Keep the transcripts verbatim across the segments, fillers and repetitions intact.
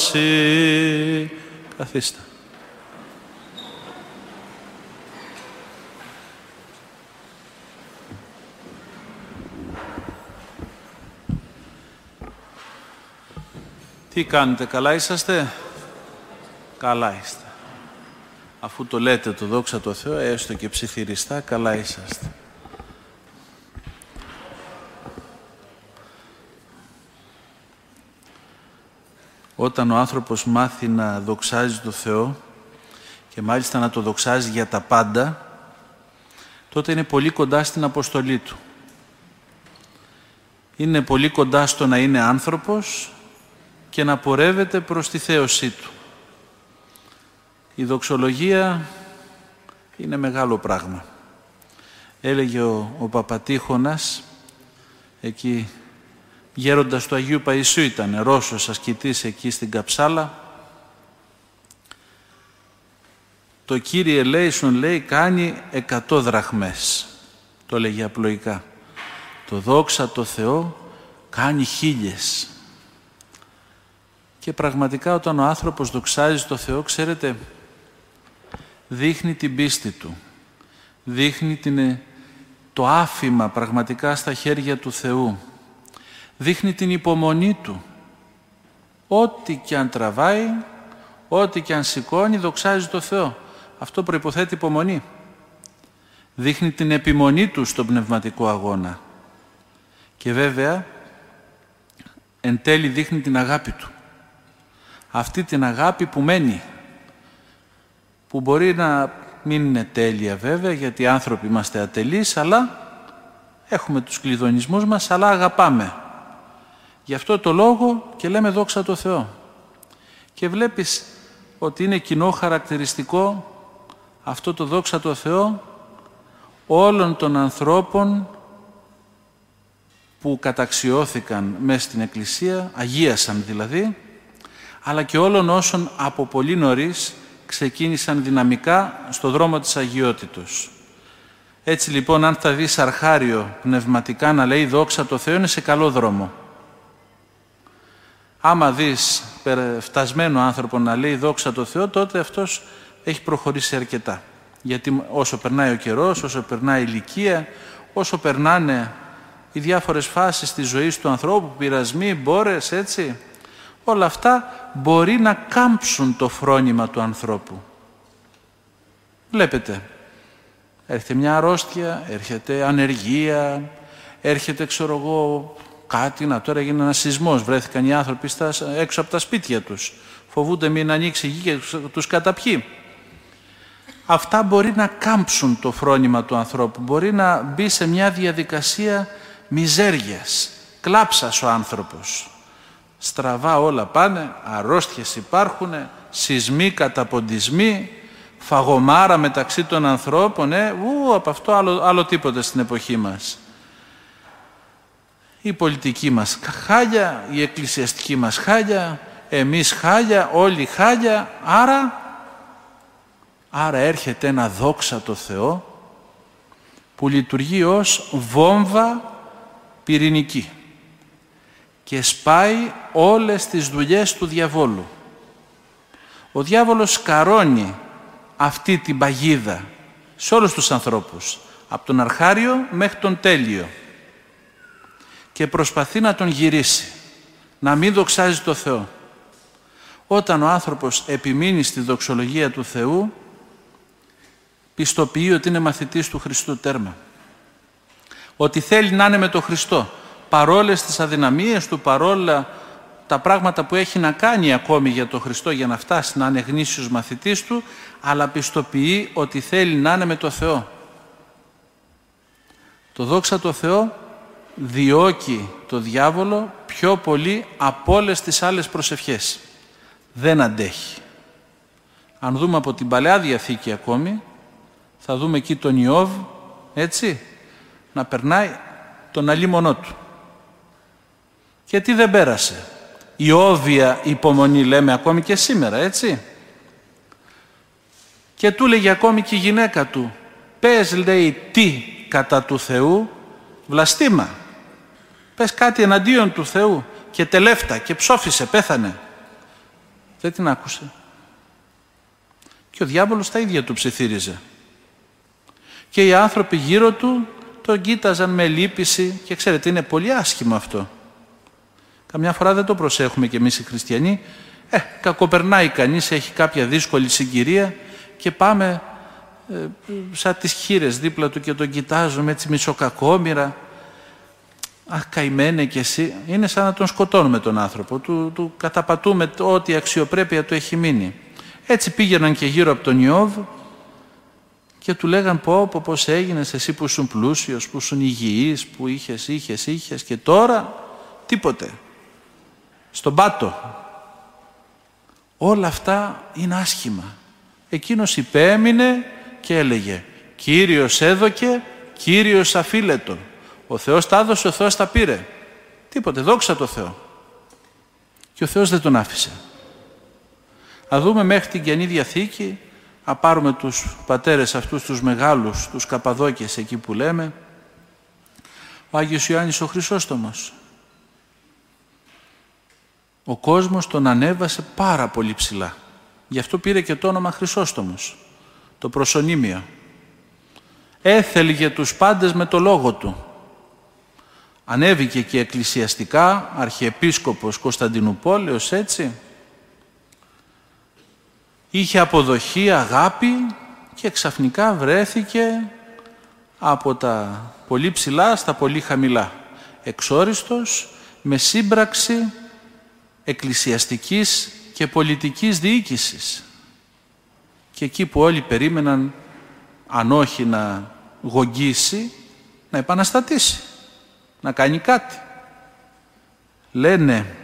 δώσει. Καθίστε. Τι κάνετε, καλά είσαστε? Καλά είστε. Αφού το λέτε το δόξα τω Θεώ, έστω και ψιθυριστά, καλά είσαστε. Όταν ο άνθρωπος μάθει να δοξάζει το Θεό και μάλιστα να το δοξάζει για τα πάντα, τότε είναι πολύ κοντά στην αποστολή του. Είναι πολύ κοντά στο να είναι άνθρωπος και να πορεύεται προς τη θέωσή του. Η δοξολογία είναι μεγάλο πράγμα. Έλεγε ο, ο Παπατήχωνας, εκεί γέροντας του Αγίου Παϊσίου ήταν, Ρώσος ασκητής εκεί στην Καψάλα, το Κύριε ελέησον, λέει, κάνει εκατό δραχμές. Το έλεγε απλοϊκά. Το δόξα το Θεό κάνει χίλιες. Και πραγματικά όταν ο άνθρωπος δοξάζει το Θεό, ξέρετε, δείχνει την πίστη του. Δείχνει την, το άφημα πραγματικά στα χέρια του Θεού. Δείχνει την υπομονή του. Ό,τι και αν τραβάει, ό,τι και αν σηκώνει, δοξάζει το Θεό. Αυτό προϋποθέτει υπομονή. Δείχνει την επιμονή του στον πνευματικό αγώνα. Και βέβαια, εν τέλει δείχνει την αγάπη του. Αυτή την αγάπη που μένει, που μπορεί να μην είναι τέλεια βέβαια, γιατί οι άνθρωποι είμαστε ατελείς, αλλά έχουμε τους κλειδονισμούς μας, αλλά αγαπάμε. Γι' αυτό το λόγο και λέμε δόξα τω Θεώ. Και βλέπεις ότι είναι κοινό χαρακτηριστικό αυτό το δόξα τω Θεώ όλων των ανθρώπων που καταξιώθηκαν μέσα στην Εκκλησία, αγίασαν δηλαδή, αλλά και όλων όσων από πολύ νωρίς ξεκίνησαν δυναμικά στο δρόμο της αγιότητος. Έτσι λοιπόν, αν θα δεις αρχάριο πνευματικά να λέει δόξα τω Θεώ, είναι σε καλό δρόμο. Άμα δεις φτασμένο άνθρωπο να λέει δόξα τω Θεώ, τότε αυτός έχει προχωρήσει αρκετά. Γιατί όσο περνάει ο καιρός, όσο περνάει η ηλικία, όσο περνάνε οι διάφορες φάσεις της ζωής του ανθρώπου, πειρασμοί, μπόρες, έτσι, όλα αυτά μπορεί να κάμψουν το φρόνημα του ανθρώπου. Βλέπετε, έρχεται μια αρρώστια, έρχεται ανεργία, έρχεται, ξέρω εγώ, κάτι, να τώρα έγινε ένας σεισμός, βρέθηκαν οι άνθρωποι στα, έξω από τα σπίτια τους. Φοβούνται μην ανοίξει η γη και τους καταπιεί. Αυτά μπορεί να κάμψουν το φρόνημα του ανθρώπου, μπορεί να μπει σε μια διαδικασία μιζέριας. Κλάψας ο άνθρωπος. Στραβά όλα πάνε, αρρώστιες υπάρχουν, σεισμοί, καταποντισμοί, φαγωμάρα μεταξύ των ανθρώπων, ε, ου, από αυτό άλλο, άλλο τίποτε στην εποχή μας. Η πολιτική μας χάλια, η εκκλησιαστική μας χάλια, εμείς χάλια, όλοι χάλια, άρα, άρα έρχεται ένα δόξα τω Θεώ που λειτουργεί ως βόμβα πυρηνική και σπάει όλες τις δουλειές του διαβόλου. Ο διάβολος σκαρώνει αυτή την παγίδα σε όλους τους ανθρώπους, από τον αρχάριο μέχρι τον τέλειο, και προσπαθεί να τον γυρίσει, να μην δοξάζει το Θεό. Όταν ο άνθρωπος επιμείνει στη δοξολογία του Θεού, πιστοποιεί ότι είναι μαθητής του Χριστού, τέρμα. Ότι θέλει να είναι με τον Χριστό, παρόλες τις αδυναμίες του, παρόλα τα πράγματα που έχει να κάνει ακόμη για τον Χριστό για να φτάσει να είναι γνήσιος μαθητής του, αλλά πιστοποιεί ότι θέλει να είναι με τον Θεό. Το δόξα τω Θεώ διώκει το διάβολο πιο πολύ από όλες τις άλλες προσευχές. Δεν αντέχει. Αν δούμε από την Παλαιά Διαθήκη ακόμη, θα δούμε εκεί τον Ιώβ, έτσι, να περνάει τον αλίμονό του. Και τι δεν πέρασε. Η όβια υπομονή λέμε ακόμη και σήμερα, έτσι. Και του λέγει ακόμη και η γυναίκα του, πες, λέει, τι κατά του Θεού, βλαστήμα. Πες κάτι εναντίον του Θεού και τελεύτα και ψόφισε, πέθανε. Δεν την άκουσε. Και ο διάβολος τα ίδια του ψιθύριζε. Και οι άνθρωποι γύρω του τον κοίταζαν με λύπηση και ξέρετε είναι πολύ άσχημο αυτό. Καμιά φορά δεν το προσέχουμε κι εμείς οι χριστιανοί. Ε, κακοπερνάει κανείς, έχει κάποια δύσκολη συγκυρία και πάμε ε, σαν τις χήρες δίπλα του και τον κοιτάζουμε έτσι μισοκακόμοιρα. Αχ, καημένε κι εσύ. Είναι σαν να τον σκοτώνουμε τον άνθρωπο. Του, του καταπατούμε ό,τι αξιοπρέπεια του έχει μείνει. Έτσι πήγαιναν και γύρω από τον Ιώβ και του λέγαν πω, πω πώς έγινες εσύ που ήσουν πλούσιος, που ήσουν υγιής, που είχες, είχες, είχες και τώρα τίποτε. Στον πάτο. Όλα αυτά είναι άσχημα. Εκείνος υπέμεινε και έλεγε Κύριος έδωκε, Κύριος αφίλετο. Ο Θεός τα έδωσε, ο Θεός τα πήρε. Τίποτε, δόξα τω Θεώ. Και ο Θεός δεν τον άφησε. Να δούμε μέχρι την Καινή Διαθήκη, να πάρουμε τους πατέρες αυτούς τους μεγάλους, τους Καπαδόκες εκεί που λέμε, ο Άγιος Ιωάννης ο Χρυσόστομος. Ο κόσμος τον ανέβασε πάρα πολύ ψηλά. Γι' αυτό πήρε και το όνομα Χρυσόστομος, το προσωνύμιο. Έθελγε τους πάντες με το λόγο του. Ανέβηκε και εκκλησιαστικά, αρχιεπίσκοπος Κωνσταντινουπόλεως, έτσι. Είχε αποδοχή, αγάπη και ξαφνικά βρέθηκε από τα πολύ ψηλά στα πολύ χαμηλά. Εξόριστος με σύμπραξη εκκλησιαστικής και πολιτικής διοίκησης. Και εκεί που όλοι περίμεναν, αν όχι να γογγίσει, να επαναστατήσει, να κάνει κάτι. Λένε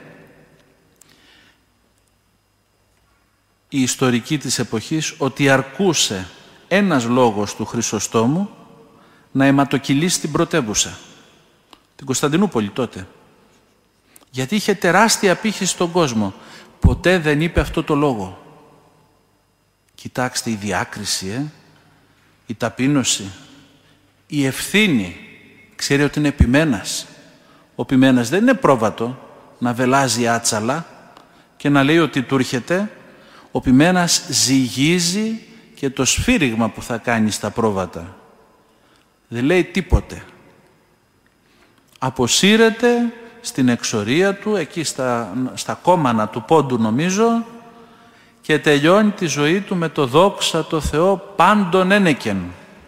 οι ιστορικοί της εποχής ότι αρκούσε ένας λόγος του Χρυσοστόμου να αιματοκυλήσει την πρωτεύουσα, την Κωνσταντινούπολη τότε. Γιατί είχε τεράστια απήχηση στον κόσμο. Ποτέ δεν είπε αυτό το λόγο. Κοιτάξτε η διάκριση, ε? η ταπείνωση, η ευθύνη. Ξέρει ότι είναι επιμένας. Ο επιμένας δεν είναι πρόβατο να βελάζει άτσαλα και να λέει ότι του έρχεται. Ο επιμένας ζυγίζει και το σφύριγμα που θα κάνει στα πρόβατα. Δεν λέει τίποτε. Αποσύρεται στην εξορία του, εκεί στα, στα κόμμανα του πόντου νομίζω, και τελειώνει τη ζωή του με το δόξα το Θεό πάντων ένεκεν.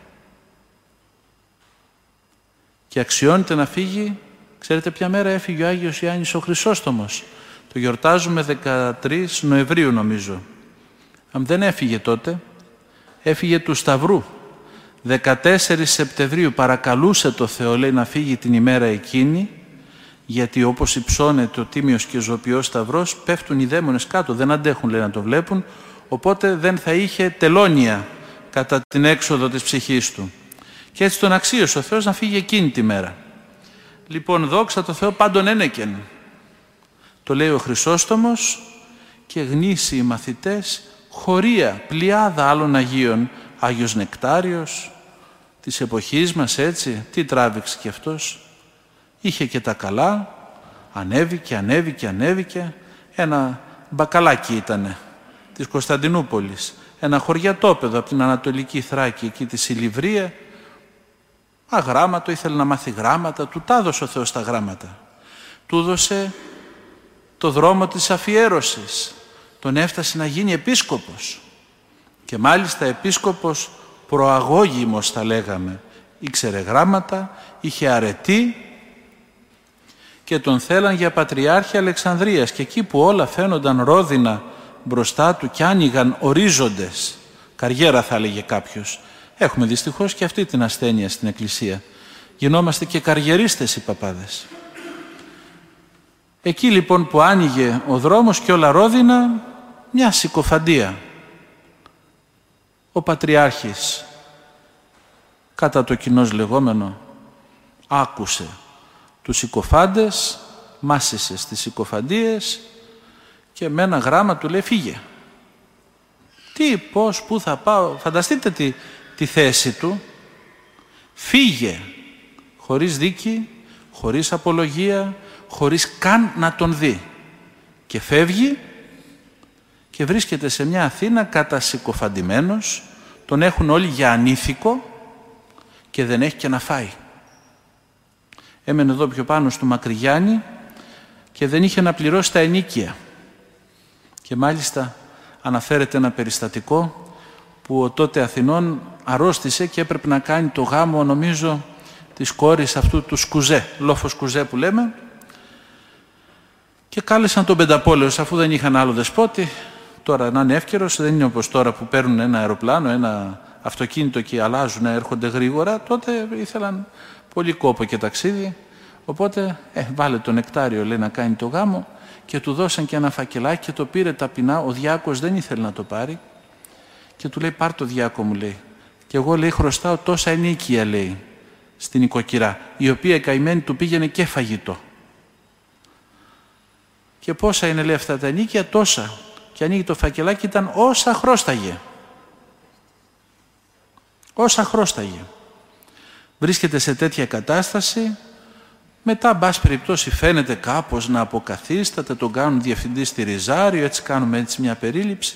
Και αξιώνεται να φύγει, ξέρετε ποια μέρα έφυγε ο Άγιος Ιωάννης ο Χρυσόστομος. Το γιορτάζουμε δεκατρείς Νοεμβρίου νομίζω. Αν δεν έφυγε τότε, έφυγε του Σταυρού. δεκατέσσερις Σεπτεμβρίου παρακαλούσε το Θεό, λέει, να φύγει την ημέρα εκείνη, γιατί όπως υψώνεται ο Τίμιος και Ζωπιός Σταυρός, πέφτουν οι δαίμονες κάτω, δεν αντέχουν, λέει, να το βλέπουν, οπότε δεν θα είχε τελώνια κατά την έξοδο της ψυχής του. Και έτσι τον αξίωσε ο Θεός να φύγει εκείνη τη μέρα. Λοιπόν, δόξα τω Θεώ πάντων ένεκεν. Το λέει ο Χρυσόστομος και γνήσιοι μαθητές, χωρία, πλειάδα άλλων Αγίων, Άγιος Νεκτάριος, της εποχής μας, έτσι, τι τράβηξε κι αυτός. Είχε και τα καλά, ανέβηκε, ανέβηκε, ανέβηκε. Ένα μπακαλάκι ήτανε της Κωνσταντινούπολης. Ένα χωριατόπεδο από την Ανατολική Θράκη, εκεί τη Σιλιβρία. Αγράμματο, ήθελε να μάθει γράμματα, του τα έδωσε ο Θεός τα γράμματα. Του έδωσε το δρόμο της αφιέρωσης. Τον έφτασε να γίνει επίσκοπος. Και μάλιστα επίσκοπος προαγώγημος θα λέγαμε. Ήξερε γράμματα, είχε αρετή και τον θέλαν για Πατριάρχη Αλεξανδρίας. Και εκεί που όλα φαίνονταν ρόδινα μπροστά του και άνοιγαν ορίζοντες, καριέρα θα έλεγε κάποιος. Έχουμε δυστυχώς και αυτή την ασθένεια στην Εκκλησία. Γινόμαστε και καριερίστες οι παπάδες. Εκεί λοιπόν που άνοιγε ο δρόμος και όλα ρόδινα, μια συκοφαντία. Ο Πατριάρχης, κατά το κοινώς λεγόμενο, άκουσε τους συκοφάντες, μάσησε στις συκοφαντίες και με ένα γράμμα του λέει φύγε. Τι, πώς, πού θα πάω, φανταστείτε τη, τη θέση του. Φύγε, χωρίς δίκη, χωρίς απολογία, χωρίς καν να τον δει. Και φεύγει και βρίσκεται σε μια Αθήνα κατασυκοφαντημένος, τον έχουν όλοι για ανήθικο και δεν έχει και να φάει. Έμενε εδώ πιο πάνω στο Μακρυγιάννη και δεν είχε να πληρώσει τα ενοίκια. Και μάλιστα αναφέρεται ένα περιστατικό που ο τότε Αθηνών αρρώστησε και έπρεπε να κάνει το γάμο, νομίζω, της κόρης αυτού του Σκουζέ, Λόφο Σκουζέ που λέμε, και κάλεσαν τον Πενταπόλεως, αφού δεν είχαν άλλο δεσπότη. Τώρα να είναι εύκαιρος, δεν είναι όπως τώρα που παίρνουν ένα αεροπλάνο, ένα αυτοκίνητο και αλλάζουν, έρχονται γρήγορα. Τότε ήθελαν πολύ κόπο και ταξίδι. Οπότε ε, βάλε τον Νεκτάριο, λέει, να κάνει το γάμο, και του δώσαν και ένα φακελάκι και το πήρε ταπεινά. Ο διάκος δεν ήθελε να το πάρει και του λέει, πάρ' το, διάκο μου, λέει. Και εγώ, λέει, χρωστάω τόσα ενοίκια, λέει, στην οικοκυρά, η οποία η καημένη του πήγαινε και φαγητό. Και πόσα είναι, λέει, αυτά τα ενοίκια? Τόσα. Και ανοίγει το φακελάκι, ήταν όσα χρώσταγε. Όσα χρώσταγε. Βρίσκεται σε τέτοια κατάσταση. Μετά, μπας περιπτώσει, φαίνεται κάπως να αποκαθίσταται, τον κάνουν διευθυντή στη Ριζάριο, έτσι κάνουμε έτσι μια περίληψη.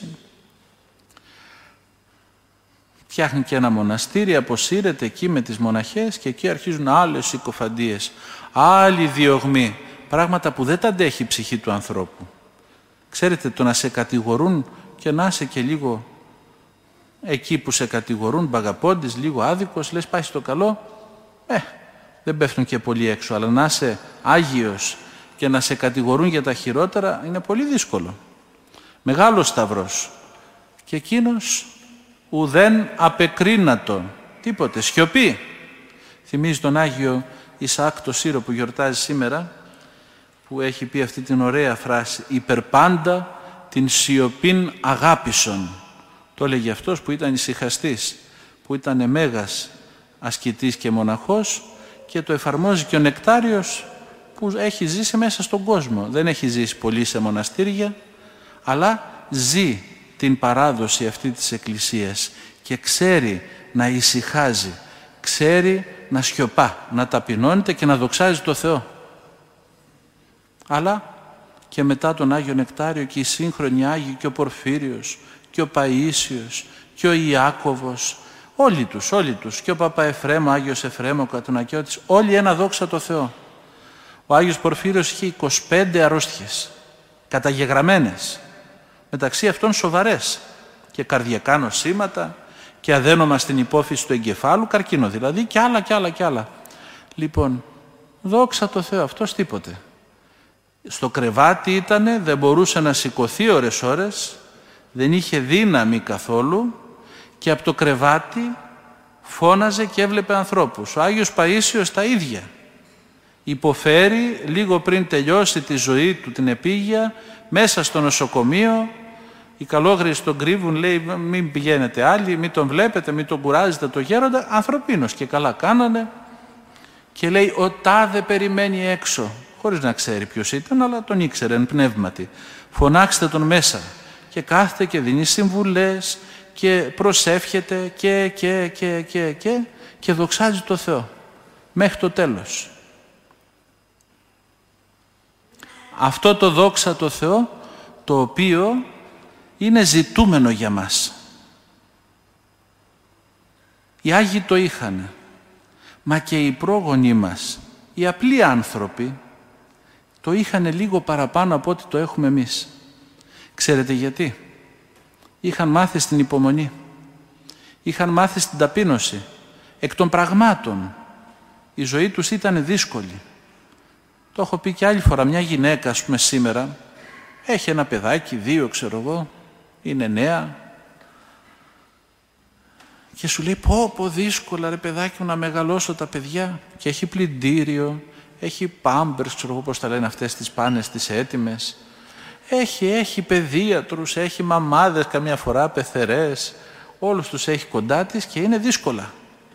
Φτιάχνει και ένα μοναστήρι, αποσύρεται εκεί με τις μοναχές και εκεί αρχίζουν άλλες συκοφαντίες, άλλοι διωγμοί, πράγματα που δεν τα αντέχει η ψυχή του ανθρώπου. Ξέρετε, το να σε κατηγορούν και να είσαι και λίγο εκεί που σε κατηγορούν, μπαγαπώντης, λίγο άδικος, λες πάει στο καλό, ε, δεν πέφτουν και πολύ έξω, αλλά να είσαι άγιος και να σε κατηγορούν για τα χειρότερα είναι πολύ δύσκολο. Μεγάλος σταυρός. Και εκείνος ουδέν απεκρίνατο, τίποτε, σιωπή. Θυμίζει τον Άγιο Ισαάκ το Σύρο που γιορτάζει σήμερα, που έχει πει αυτή την ωραία φράση, «Υπερπάντα την σιωπήν αγάπησον». Το έλεγε αυτός που ήταν ησυχαστής, που ήταν μέγας ασκητής και μοναχός, και το εφαρμόζει και ο Νεκτάριος που έχει ζήσει μέσα στον κόσμο. Δεν έχει ζήσει πολύ σε μοναστήρια, αλλά ζει την παράδοση αυτή της Εκκλησίας και ξέρει να ησυχάζει, ξέρει να σιωπά, να ταπεινώνεται και να δοξάζει το Θεό. Αλλά και μετά τον Άγιο Νεκτάριο και οι σύγχρονοι Άγιοι, και ο Πορφύριος και ο Παΐσιος και ο Ιάκωβος, όλοι τους, όλοι τους, και ο Παπαεφρέμ, ο Άγιος Εφρέμ, ο Κατουνακιώτης, όλοι ένα δόξα τω Θεώ. Ο Άγιος Πορφύριος είχε είκοσι πέντε αρρώστιες καταγεγραμμένες, μεταξύ αυτών σοβαρές, και καρδιακά νοσήματα και αδένομα στην υπόφυση του εγκεφάλου, καρκίνο δηλαδή, και άλλα και άλλα και άλλα. Λοιπόν, δόξα τω Θεώ, αυτός τίποτε. Στο κρεβάτι ήτανε, δεν μπορούσε να σηκωθεί ώρες ώρες, δεν είχε δύναμη καθόλου, και από το κρεβάτι φώναζε και έβλεπε ανθρώπους. Ο Άγιος Παΐσιος τα ίδια. Υποφέρει λίγο πριν τελειώσει τη ζωή του την επίγεια, μέσα στο νοσοκομείο, οι καλόγριες τον κρύβουν, λέει, μην πηγαίνετε άλλοι, μην τον βλέπετε, μην τον κουράζετε το γέροντα, ανθρωπίνος, και καλά κάνανε. Και λέει, ο τάδε περιμένει έξω, χωρίς να ξέρει ποιος ήταν, αλλά τον ήξερε εν πνεύματι. Φωνάξτε τον μέσα. Και κάθεται και δίνει συμβουλές και προσεύχεται και, και, και, και, και, και δοξάζει το Θεό μέχρι το τέλος. Αυτό το δόξα το Θεό, το οποίο είναι ζητούμενο για μας. Οι Άγιοι το είχαν, μα και οι πρόγονοί μας, οι απλοί άνθρωποι, το είχαν λίγο παραπάνω από ό,τι το έχουμε εμείς. Ξέρετε γιατί? Είχαν μάθει στην υπομονή, είχαν μάθει στην ταπείνωση, εκ των πραγμάτων. Η ζωή τους ήταν δύσκολη. Το έχω πει και άλλη φορά, μια γυναίκα, ας πούμε, σήμερα, έχει ένα παιδάκι, δύο ξέρω εγώ, είναι νέα, και σου λέει, πω πω δύσκολα ρε παιδάκι μου να μεγαλώσω τα παιδιά, και έχει πλυντήριο, έχει πάμπερς, ξέρω εγώ πώς τα λένε αυτές τις πάνες τις έτοιμες, έχει, έχει παιδίατρους, έχει μαμάδες καμιά φορά, πεθερές, όλους τους έχει κοντά της και είναι δύσκολα.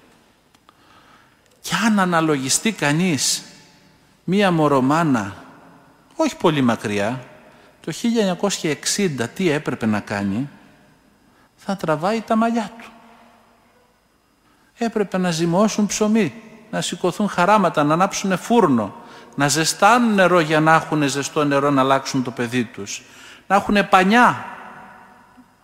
Και αν αναλογιστεί κανείς μία μωρομάνα, όχι πολύ μακριά, το χίλια εννιακόσια εξήντα τι έπρεπε να κάνει? Θα τραβάει τα μαλλιά του. Έπρεπε να ζυμώσουν ψωμί, να σηκωθούν χαράματα, να ανάψουν φούρνο, να ζεστάνουν νερό για να έχουν ζεστό νερό να αλλάξουν το παιδί τους, να έχουν πανιά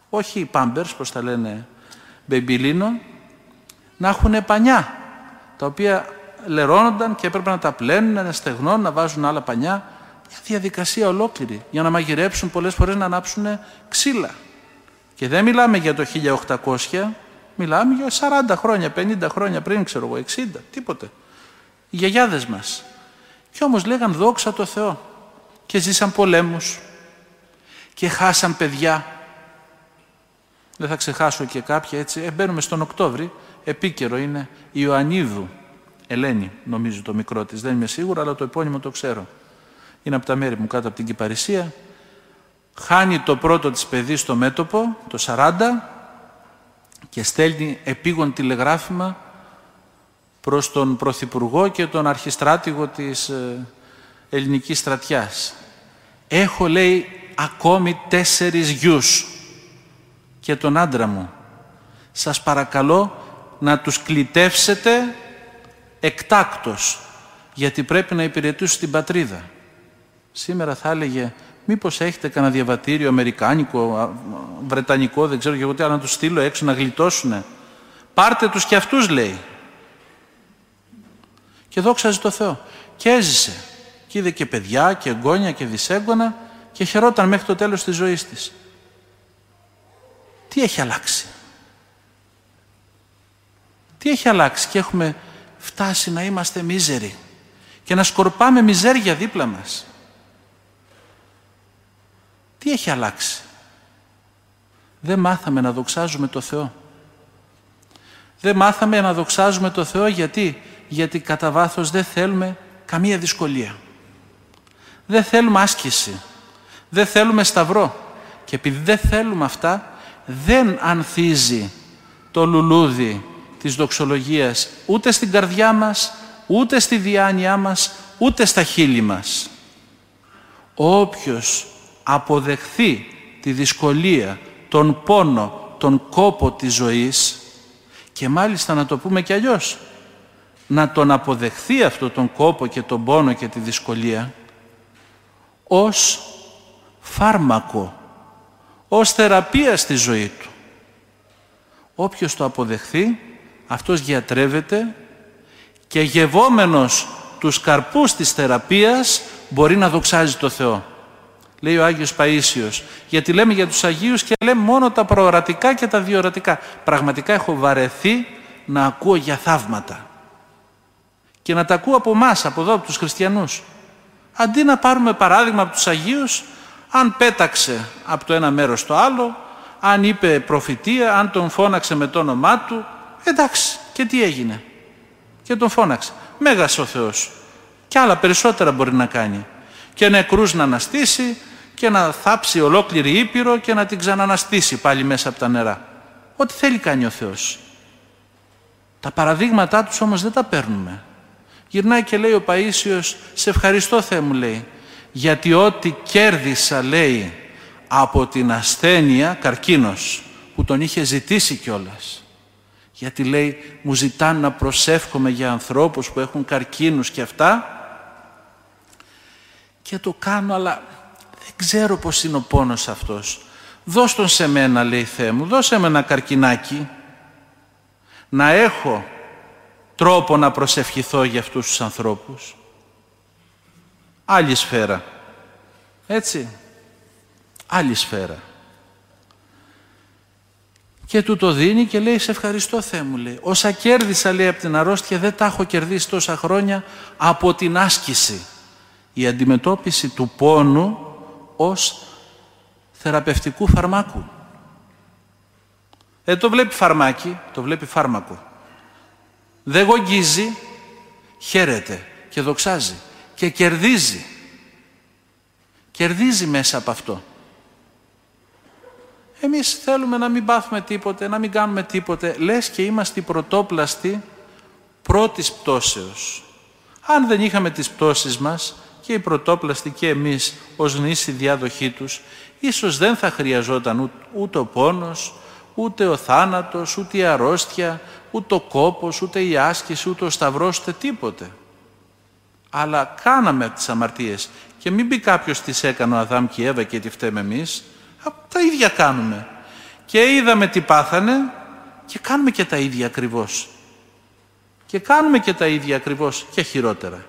όχι οι πάμπερς, πώς τα λένε, μπεμπιλίνο, να έχουν πανιά, τα οποία λερώνονταν και έπρεπε να τα πλένουν, να στεγνώνουν, να βάζουν άλλα πανιά. Μια διαδικασία ολόκληρη για να μαγειρέψουν, πολλές φορές να ανάψουν ξύλα. Και δεν μιλάμε για το χίλια οκτακόσια, μιλάμε για σαράντα χρόνια, πενήντα χρόνια πριν, ξέρω εγώ, εξήντα, τίποτε. Οι γιαγιάδες μας. Και όμως λέγαν δόξα τω Θεώ. Και ζήσαν πολέμους. Και χάσαν παιδιά. Δεν θα ξεχάσω και κάποια έτσι. Ε, μπαίνουμε στον Οκτώβρη, επίκαιρο είναι, Ιωαννίδου. Ελένη, νομίζω το μικρό της, δεν είμαι σίγουρα, αλλά το επώνυμο το ξέρω. Είναι από τα μέρη μου κάτω από την Κυπαρισία. Χάνει το πρώτο της παιδί στο μέτωπο, το σαράντα, και στέλνει επίγον τηλεγράφημα προς τον Πρωθυπουργό και τον Αρχιστράτηγο της ελληνικής στρατιάς. Έχω, λέει, ακόμη τέσσερις γιους και τον άντρα μου. Σας παρακαλώ να τους κλητεύσετε εκτάκτος, γιατί πρέπει να υπηρετήσουν την πατρίδα. Σήμερα θα έλεγε, μήπως έχετε κανένα διαβατήριο αμερικάνικο, βρετανικό, δεν ξέρω και εγώ τι, αλλά να τους στείλω έξω να γλιτώσουνε. Πάρτε τους και αυτούς, λέει. Και δόξαζε το Θεό. Και έζησε. Και είδε και παιδιά και εγγόνια και δυσέγγωνα και χαιρόταν μέχρι το τέλος της ζωής της. Τι έχει αλλάξει? Τι έχει αλλάξει? Και έχουμε φτάσει να είμαστε μίζεροι και να σκορπάμε μιζέρια δίπλα μας. Τι έχει αλλάξει? Δεν μάθαμε να δοξάζουμε το Θεό. Δεν μάθαμε να δοξάζουμε το Θεό γιατί, γιατί κατά βάθος δεν θέλουμε καμία δυσκολία. Δεν θέλουμε άσκηση. Δεν θέλουμε σταυρό. Και επειδή δεν θέλουμε αυτά, δεν ανθίζει το λουλούδι της δοξολογίας ούτε στην καρδιά μας, ούτε στη διάνοιά μας, ούτε στα χείλη μας. Όποιος αποδεχθεί τη δυσκολία, τον πόνο, τον κόπο της ζωής, και μάλιστα να το πούμε κι αλλιώς, να τον αποδεχθεί αυτό τον κόπο και τον πόνο και τη δυσκολία ως φάρμακο, ως θεραπεία στη ζωή του. Όποιος το αποδεχθεί, αυτός γιατρεύεται και γευόμενος τους καρπούς της θεραπείας μπορεί να δοξάζει το Θεό. Λέει ο Άγιος Παΐσιος, γιατί λέμε για τους Αγίους και λέμε μόνο τα προορατικά και τα διορατικά. Πραγματικά έχω βαρεθεί να ακούω για θαύματα. Και να τα ακούω από εμάς, από εδώ, από τους χριστιανούς. Αντί να πάρουμε παράδειγμα από τους Αγίους, αν πέταξε από το ένα μέρος στο άλλο, αν είπε προφητεία, αν τον φώναξε με το όνομά του, εντάξει, και τι έγινε? Και τον φώναξε. Μέγας ο Θεός. Και άλλα περισσότερα μπορεί να κάνει. Και νεκρούς να αναστήσει και να θάψει ολόκληρη Ήπειρο και να την ξαναναστήσει πάλι μέσα από τα νερά. Ό,τι θέλει κάνει ο Θεός. Τα παραδείγματά τους όμως δεν τα παίρνουμε. Γυρνάει και λέει ο Παΐσιος, σε ευχαριστώ Θεέ μου, λέει, γιατί ό,τι κέρδισα, λέει, από την ασθένεια, καρκίνος, που τον είχε ζητήσει κιόλας. Γιατί, λέει, μου ζητάνε να προσεύχομαι για ανθρώπους που έχουν καρκίνους και αυτά, και το κάνω, αλλά δεν ξέρω πώς είναι ο πόνος αυτός. Δώσ' τον σε μένα, λέει, Θεέ μου, δώσε με ένα καρκινάκι, να έχω τρόπο να προσευχηθώ για αυτούς τους ανθρώπους. Άλλη σφαίρα. Έτσι. Άλλη σφαίρα. Και του το δίνει και λέει, σε ευχαριστώ Θεέ μου, λέει. Όσα κέρδισα, λέει, από την αρρώστια δεν τα έχω κερδίσει τόσα χρόνια από την άσκηση. Η αντιμετώπιση του πόνου ως θεραπευτικού φαρμάκου. Δεν το βλέπει φαρμάκι, το βλέπει φάρμακο. Δεν γογγίζει, χαίρεται και δοξάζει και κερδίζει. Κερδίζει μέσα από αυτό. Εμείς θέλουμε να μην πάθουμε τίποτε, να μην κάνουμε τίποτε. Λες και είμαστε οι πρωτόπλαστοι πρώτης πτώσεως. Αν δεν είχαμε τις πτώσεις μας, και οι πρωτόπλαστοι και εμείς ως γνήσιοι διάδοχοί τους, ίσως δεν θα χρειαζόταν ούτε ο πόνος, ούτε ο θάνατος, ούτε η αρρώστια, ούτε ο κόπος, ούτε η άσκηση, ούτε ο σταυρός, ούτε τίποτε. Αλλά κάναμε τις αμαρτίες και μην πει κάποιος τις έκανε ο Αδάμ και η Εύα και τι φταίμε εμείς, τα ίδια κάνουμε. Και είδαμε τι πάθανε και κάνουμε και τα ίδια ακριβώς. Και κάνουμε και τα ίδια ακριβώς και χειρότερα.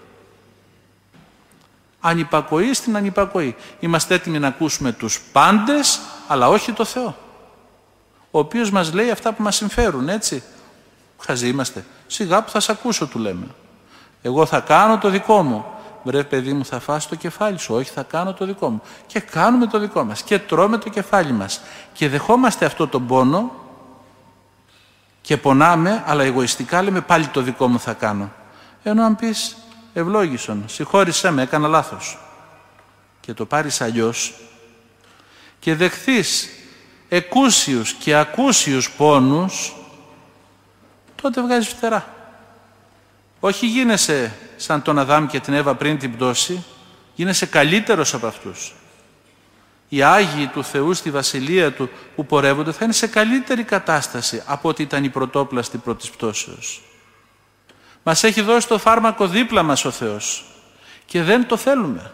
Ανυπακοή στην ανυπακοή. Είμαστε έτοιμοι να ακούσουμε τους πάντες, αλλά όχι το Θεό, ο οποίος μας λέει αυτά που μας συμφέρουν, έτσι. Χαζοί είμαστε. Σιγά που θα σ' ακούσω, του λέμε. Εγώ θα κάνω το δικό μου. Βρε παιδί μου, θα φας το κεφάλι σου. Όχι, θα κάνω το δικό μου. Και κάνουμε το δικό μας. Και τρώμε το κεφάλι μας. Και δεχόμαστε αυτό τον πόνο και πονάμε, αλλά εγωιστικά λέμε πάλι το δικό μου θα κάνω. Ενώ αν πεις ευλόγησον, συγχώρησέ με, έκανα λάθος, και το πάρεις αλλιώς και δεχθείς εκούσιους και ακούσιους πόνους, τότε βγάζεις φτερά. Όχι γίνεσαι σαν τον Αδάμ και την Εύα πριν την πτώση, γίνεσαι καλύτερος από αυτούς. Οι Άγιοι του Θεού στη Βασιλεία Του που πορεύονται θα είναι σε καλύτερη κατάσταση από ό,τι ήταν η πρωτόπλαστη πρώτης πτώσεως. Μας έχει δώσει το φάρμακο δίπλα μας ο Θεός και δεν το θέλουμε.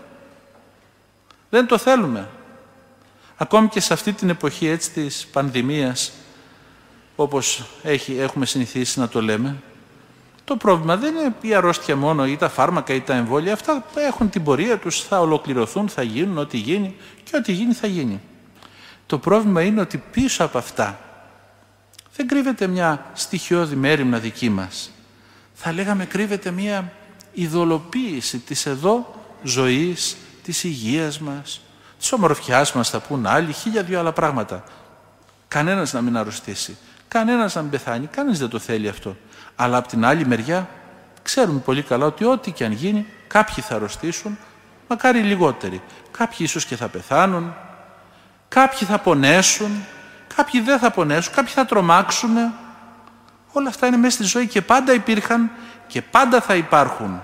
Δεν το θέλουμε. Ακόμη και σε αυτή την εποχή έτσι της πανδημίας, όπως έχει, έχουμε συνηθίσει να το λέμε, το πρόβλημα δεν είναι η αρρώστια μόνο ή τα φάρμακα ή τα εμβόλια. Αυτά έχουν την πορεία τους, θα ολοκληρωθούν, θα γίνουν ό,τι γίνει και ό,τι γίνει θα γίνει. Το πρόβλημα είναι ότι πίσω από αυτά δεν κρύβεται μια στοιχειώδη μέριμνα δική μας. Θα λέγαμε κρύβεται μια ειδωλοποίηση της εδώ ζωής, της υγείας μας, της ομορφιάς μας, θα πούν άλλοι, χίλια δυο άλλα πράγματα. Κανένας να μην αρρωστήσει, κανένας να μην πεθάνει, κανείς δεν το θέλει αυτό. Αλλά από την άλλη μεριά ξέρουμε πολύ καλά ότι ό,τι και αν γίνει, κάποιοι θα αρρωστήσουν, μακάρι λιγότεροι. Κάποιοι ίσως και θα πεθάνουν, κάποιοι θα πονέσουν, κάποιοι δεν θα πονέσουν, κάποιοι θα τρομάξουν. Όλα αυτά είναι μέσα στη ζωή και πάντα υπήρχαν και πάντα θα υπάρχουν.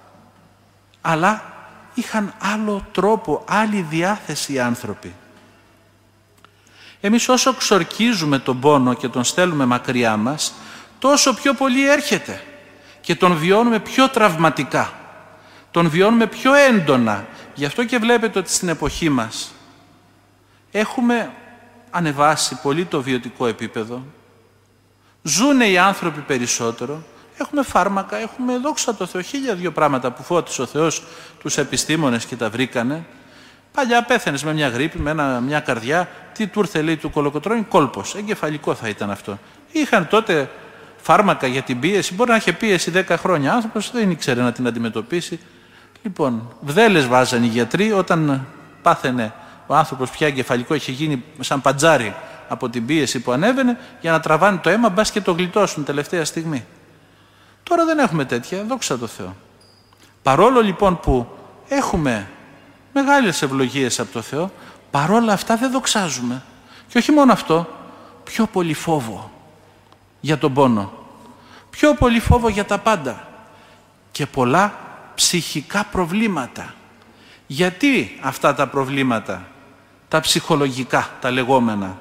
Αλλά είχαν άλλο τρόπο, άλλη διάθεση οι άνθρωποι. Εμείς όσο ξορκίζουμε τον πόνο και τον στέλνουμε μακριά μας, τόσο πιο πολύ έρχεται και τον βιώνουμε πιο τραυματικά. Τον βιώνουμε πιο έντονα. Γι' αυτό και βλέπετε ότι στην εποχή μας έχουμε ανεβάσει πολύ το βιωτικό επίπεδο. Ζούνε οι άνθρωποι περισσότερο. Έχουμε φάρμακα, έχουμε δόξα τω Θεώ, χίλια δύο πράγματα που φώτισε ο Θεός τους επιστήμονες και τα βρήκανε. Παλιά πέθαινες με μια γρίπη, με ένα, μια καρδιά. Τι του ήρθε, λέει, του κολοκοτρώνη, κόλπος. Εγκεφαλικό θα ήταν αυτό. Είχαν τότε φάρμακα για την πίεση. Μπορεί να είχε πίεση δέκα χρόνια. Ο άνθρωπος δεν ήξερε να την αντιμετωπίσει. Λοιπόν, βδέλες βάζαν οι γιατροί όταν πάθαινε ο άνθρωπος πια εγκεφαλικό, είχε γίνει σαν παντζάρι από την πίεση που ανέβαινε, για να τραβάνε το αίμα, μπας και το γλιτώσουν τελευταία στιγμή. Τώρα δεν έχουμε τέτοια, δόξα τω Θεώ. Παρόλο λοιπόν που έχουμε μεγάλες ευλογίες από το Θεό, παρόλα αυτά δεν δοξάζουμε. Και όχι μόνο αυτό, πιο πολύ φόβο για τον πόνο, πιο πολύ φόβο για τα πάντα και πολλά ψυχικά προβλήματα. Γιατί αυτά τα προβλήματα, τα ψυχολογικά, τα λεγόμενα,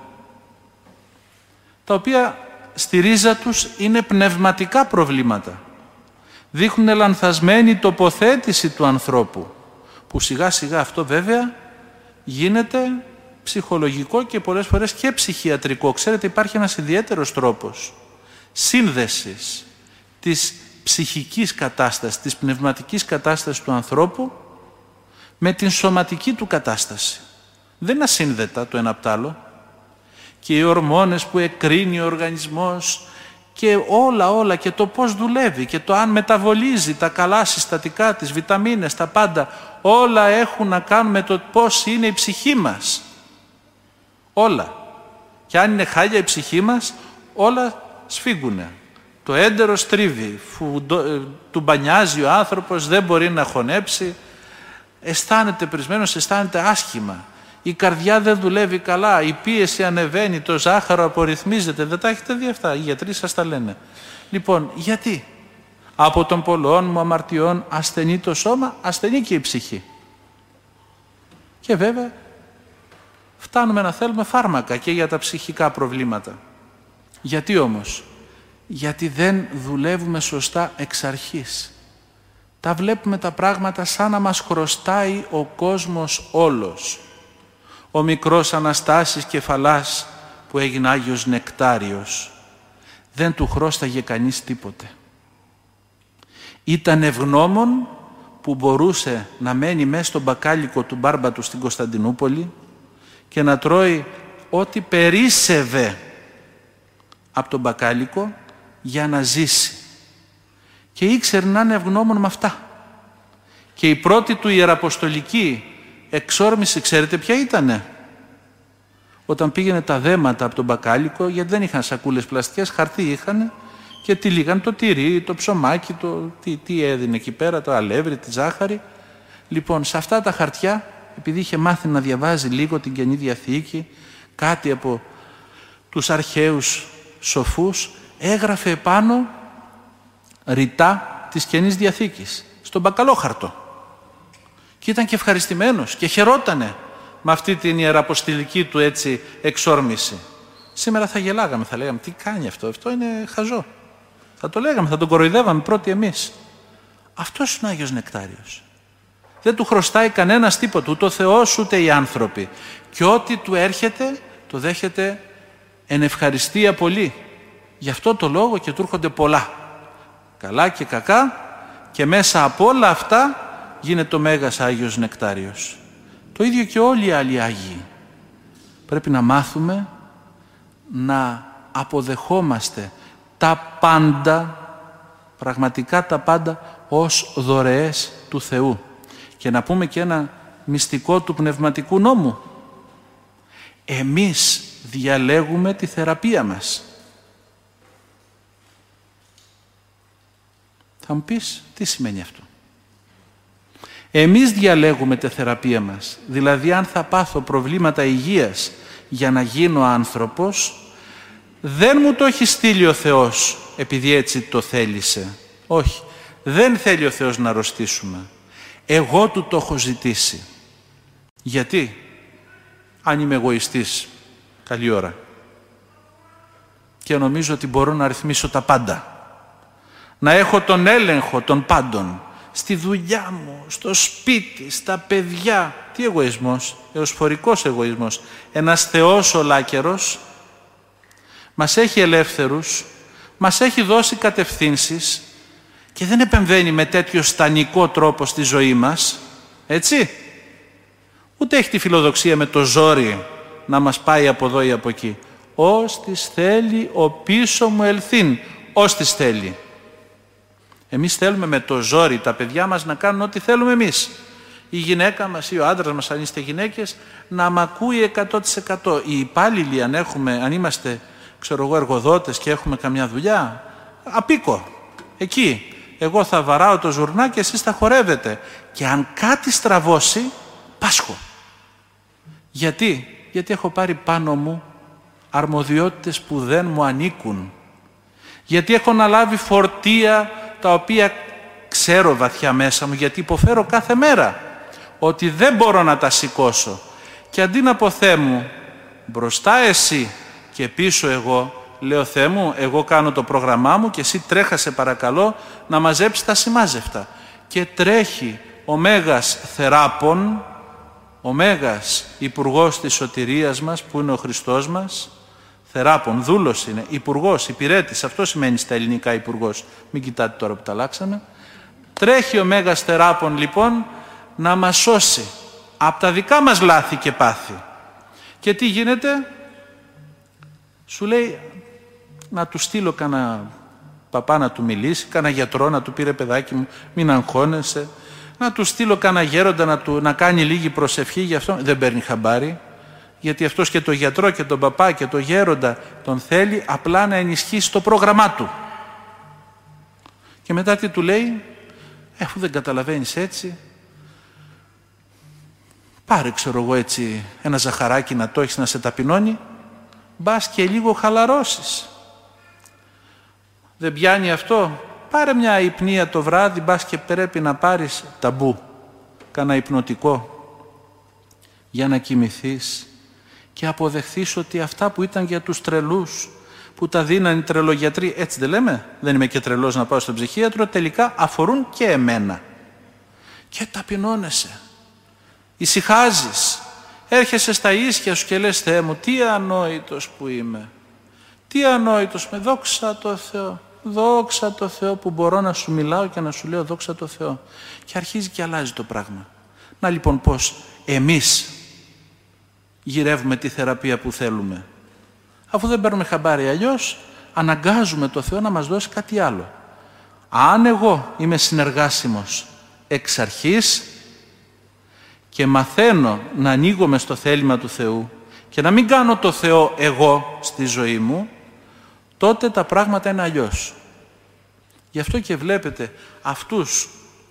τα οποία στη ρίζα τους είναι πνευματικά προβλήματα, δείχνουν λανθασμένη τοποθέτηση του ανθρώπου, που σιγά σιγά αυτό βέβαια γίνεται ψυχολογικό και πολλές φορές και ψυχιατρικό. Ξέρετε, υπάρχει ένας ιδιαίτερος τρόπος σύνδεσης της ψυχικής κατάστασης, της πνευματικής κατάστασης του ανθρώπου με την σωματική του κατάσταση. Δεν είναι ασύνδετα το ένα απ' τ' άλλο. Και οι ορμόνες που εκρίνει ο οργανισμός και όλα όλα και το πώς δουλεύει και το αν μεταβολίζει τα καλά συστατικά, τις βιταμίνες, τα πάντα, όλα έχουν να κάνουν με το πώς είναι η ψυχή μας. Όλα. Και αν είναι χάλια η ψυχή μας, όλα σφίγγουνε. Το έντερο στρίβει, του μπανιάζει ο άνθρωπος, δεν μπορεί να χωνέψει, αισθάνεται πρισμένος, αισθάνεται άσχημα. Η καρδιά δεν δουλεύει καλά, η πίεση ανεβαίνει, το ζάχαρο απορριθμίζεται. Δεν τα έχετε δει αυτά, οι γιατροί σας τα λένε. Λοιπόν, γιατί? Από των πολλών μου αμαρτιών ασθενεί το σώμα, ασθενεί και η ψυχή. Και βέβαια φτάνουμε να θέλουμε φάρμακα και για τα ψυχικά προβλήματα. Γιατί όμως? Γιατί δεν δουλεύουμε σωστά εξ αρχής. Τα βλέπουμε τα πράγματα σαν να μας χρωστάει ο κόσμος όλος. Ο μικρός Αναστάσης Κεφαλάς που έγινε Άγιος Νεκτάριος, δεν του χρώσταγε κανείς τίποτε. Ήταν ευγνώμων που μπορούσε να μένει μέσα στο μπακάλικο του μπάρμπα του στην Κωνσταντινούπολη και να τρώει ό,τι περίσσευε από τον μπακάλικο για να ζήσει. Και ήξερε να είναι ευγνώμων με αυτά. Και η πρώτη του ιεραποστολική εξόρμηση, ξέρετε ποια ήτανε? Όταν πήγαινε τα δέματα από τον μπακάλικο, γιατί δεν είχαν σακούλες πλαστικές, χαρτί είχαν και τυλίγαν το τυρί, το ψωμάκι, το τι, τι έδινε εκεί πέρα, το αλεύρι, τη ζάχαρη. Λοιπόν, σε αυτά τα χαρτιά, επειδή είχε μάθει να διαβάζει λίγο την Καινή Διαθήκη, κάτι από τους αρχαίους σοφούς, έγραφε επάνω ρητά της Καινής Διαθήκης, στον μπακαλόχαρτο. Και ήταν και ευχαριστημένος και χαιρότανε με αυτή την ιεραποστηλική του έτσι εξόρμηση. Σήμερα θα γελάγαμε, θα λέγαμε τι κάνει αυτό, αυτό είναι χαζό. Θα το λέγαμε, θα τον κοροϊδεύαμε πρώτοι εμείς. Αυτός είναι ο Άγιος Νεκτάριος. Δεν του χρωστάει κανένας τίποτα, ούτε ο Θεός ούτε οι άνθρωποι. Και ό,τι του έρχεται το δέχεται εν ευχαριστία πολύ. Γι' αυτό το λόγο και του έρχονται πολλά. Καλά και κακά, και μέσα από όλα αυτά γίνεται ο Μέγας Άγιος Νεκτάριος. Το ίδιο και όλοι οι άλλοι Άγιοι. Πρέπει να μάθουμε να αποδεχόμαστε τα πάντα, πραγματικά τα πάντα, ως δωρεές του Θεού. Και να πούμε και ένα μυστικό του πνευματικού νόμου. Εμείς διαλέγουμε τη θεραπεία μας. Θα μου πεις, τι σημαίνει αυτό? Εμείς διαλέγουμε τη θεραπεία μας. Δηλαδή, αν θα πάθω προβλήματα υγείας για να γίνω άνθρωπος, δεν μου το έχει στείλει ο Θεός επειδή έτσι το θέλησε. Όχι, δεν θέλει ο Θεός να αρρωστήσουμε. Εγώ του το έχω ζητήσει. Γιατί? Αν είμαι εγωιστής, καλή ώρα. Και νομίζω ότι μπορώ να ρυθμίσω τα πάντα. Να έχω τον έλεγχο των πάντων. Στη δουλειά μου, στο σπίτι, στα παιδιά. Τι εγωισμός? Εωσφορικός εγωισμός. Ένας Θεός ολάκερος μας έχει ελεύθερους, μας έχει δώσει κατευθύνσεις και δεν επεμβαίνει με τέτοιο στανικό τρόπο στη ζωή μας, έτσι. Ούτε έχει τη φιλοδοξία με το ζόρι να μας πάει από εδώ ή από εκεί. Ως της θέλει ο πίσω μου ελθύν, ως της θέλει. Εμείς θέλουμε με το ζόρι τα παιδιά μας να κάνουν ό,τι θέλουμε εμείς. Η γυναίκα μας ή ο άντρας μας, αν είστε γυναίκες, να μ' ακούει εκατό τοις εκατό. Οι υπάλληλοι, αν, έχουμε, αν είμαστε ξέρω εγώ, εργοδότες και έχουμε καμιά δουλειά, απίκο. Εκεί. Εγώ θα βαράω το ζουρνά και εσείς θα χορεύετε. Και αν κάτι στραβώσει, πάσχω. Γιατί? Γιατί έχω πάρει πάνω μου αρμοδιότητες που δεν μου ανήκουν. Γιατί έχω αναλάβει φορτία τα οποία ξέρω βαθιά μέσα μου, γιατί υποφέρω κάθε μέρα ότι δεν μπορώ να τα σηκώσω. Και αντί να πω, Θεέ μου, μπροστά εσύ και πίσω εγώ, λέω, Θεέ μου, εγώ κάνω το πρόγραμμά μου και εσύ τρέχα σε παρακαλώ να μαζέψεις τα σημάζευτα. Και τρέχει ο Μέγας Θεράπων, ο Μέγας Υπουργός της Σωτηρίας μας, που είναι ο Χριστός μας, Θεράπων, δούλος είναι, υπουργός, υπηρέτης, αυτό σημαίνει στα ελληνικά υπουργός. Μην κοιτάτε τώρα που τα αλλάξαμε. Τρέχει ο Μέγας Θεράπων λοιπόν να μας σώσει από τα δικά μας λάθη και πάθη. Και τι γίνεται? Σου λέει να του στείλω κανένα παπά να του μιλήσει, κανένα γιατρό να του πει, ρε παιδάκι μου, μην αγχώνεσαι. Να του στείλω κανένα γέροντα να, του, να κάνει λίγη προσευχή για αυτό. Δεν παίρνει χαμπάρι. Γιατί αυτός και το γιατρό και τον παπά και το γέροντα τον θέλει απλά να ενισχύσει το πρόγραμμά του. Και μετά τι του λέει? Αφού δεν καταλαβαίνεις έτσι, πάρε ξέρω εγώ έτσι ένα ζαχαράκι να το έχεις να σε ταπεινώνει, μπας και λίγο χαλαρώσεις. Δεν πιάνει αυτό? Πάρε μια υπνία το βράδυ, μπας και πρέπει να πάρεις ταμπού, κάνα υπνοτικό, για να κοιμηθείς και αποδεχθείς ότι αυτά που ήταν για τους τρελούς, που τα δίναν οι τρελογιατροί, έτσι δεν λέμε, δεν είμαι και τρελός να πάω στον ψυχίατρο, τελικά αφορούν και εμένα. Και ταπεινώνεσαι, ησυχάζεις, Έρχεσαι στα ίσια σου και λες, Θεέ μου, τι ανόητος που είμαι. Τι ανόητος με, δόξα τω Θεώ. Δόξα τω Θεώ που μπορώ να σου μιλάω και να σου λέω δόξα τω Θεώ. Και αρχίζει και αλλάζει το πράγμα. Να λοιπόν πώς εμείς γυρεύουμε τη θεραπεία που θέλουμε. Αφού δεν παίρνουμε χαμπάρι, αλλιώς αναγκάζουμε το Θεό να μας δώσει κάτι άλλο. Αν εγώ είμαι συνεργάσιμος εξ αρχής και μαθαίνω να ανοίγομαι στο θέλημα του Θεού και να μην κάνω το Θεό εγώ στη ζωή μου, τότε τα πράγματα είναι αλλιώς. Γι' αυτό και βλέπετε αυτούς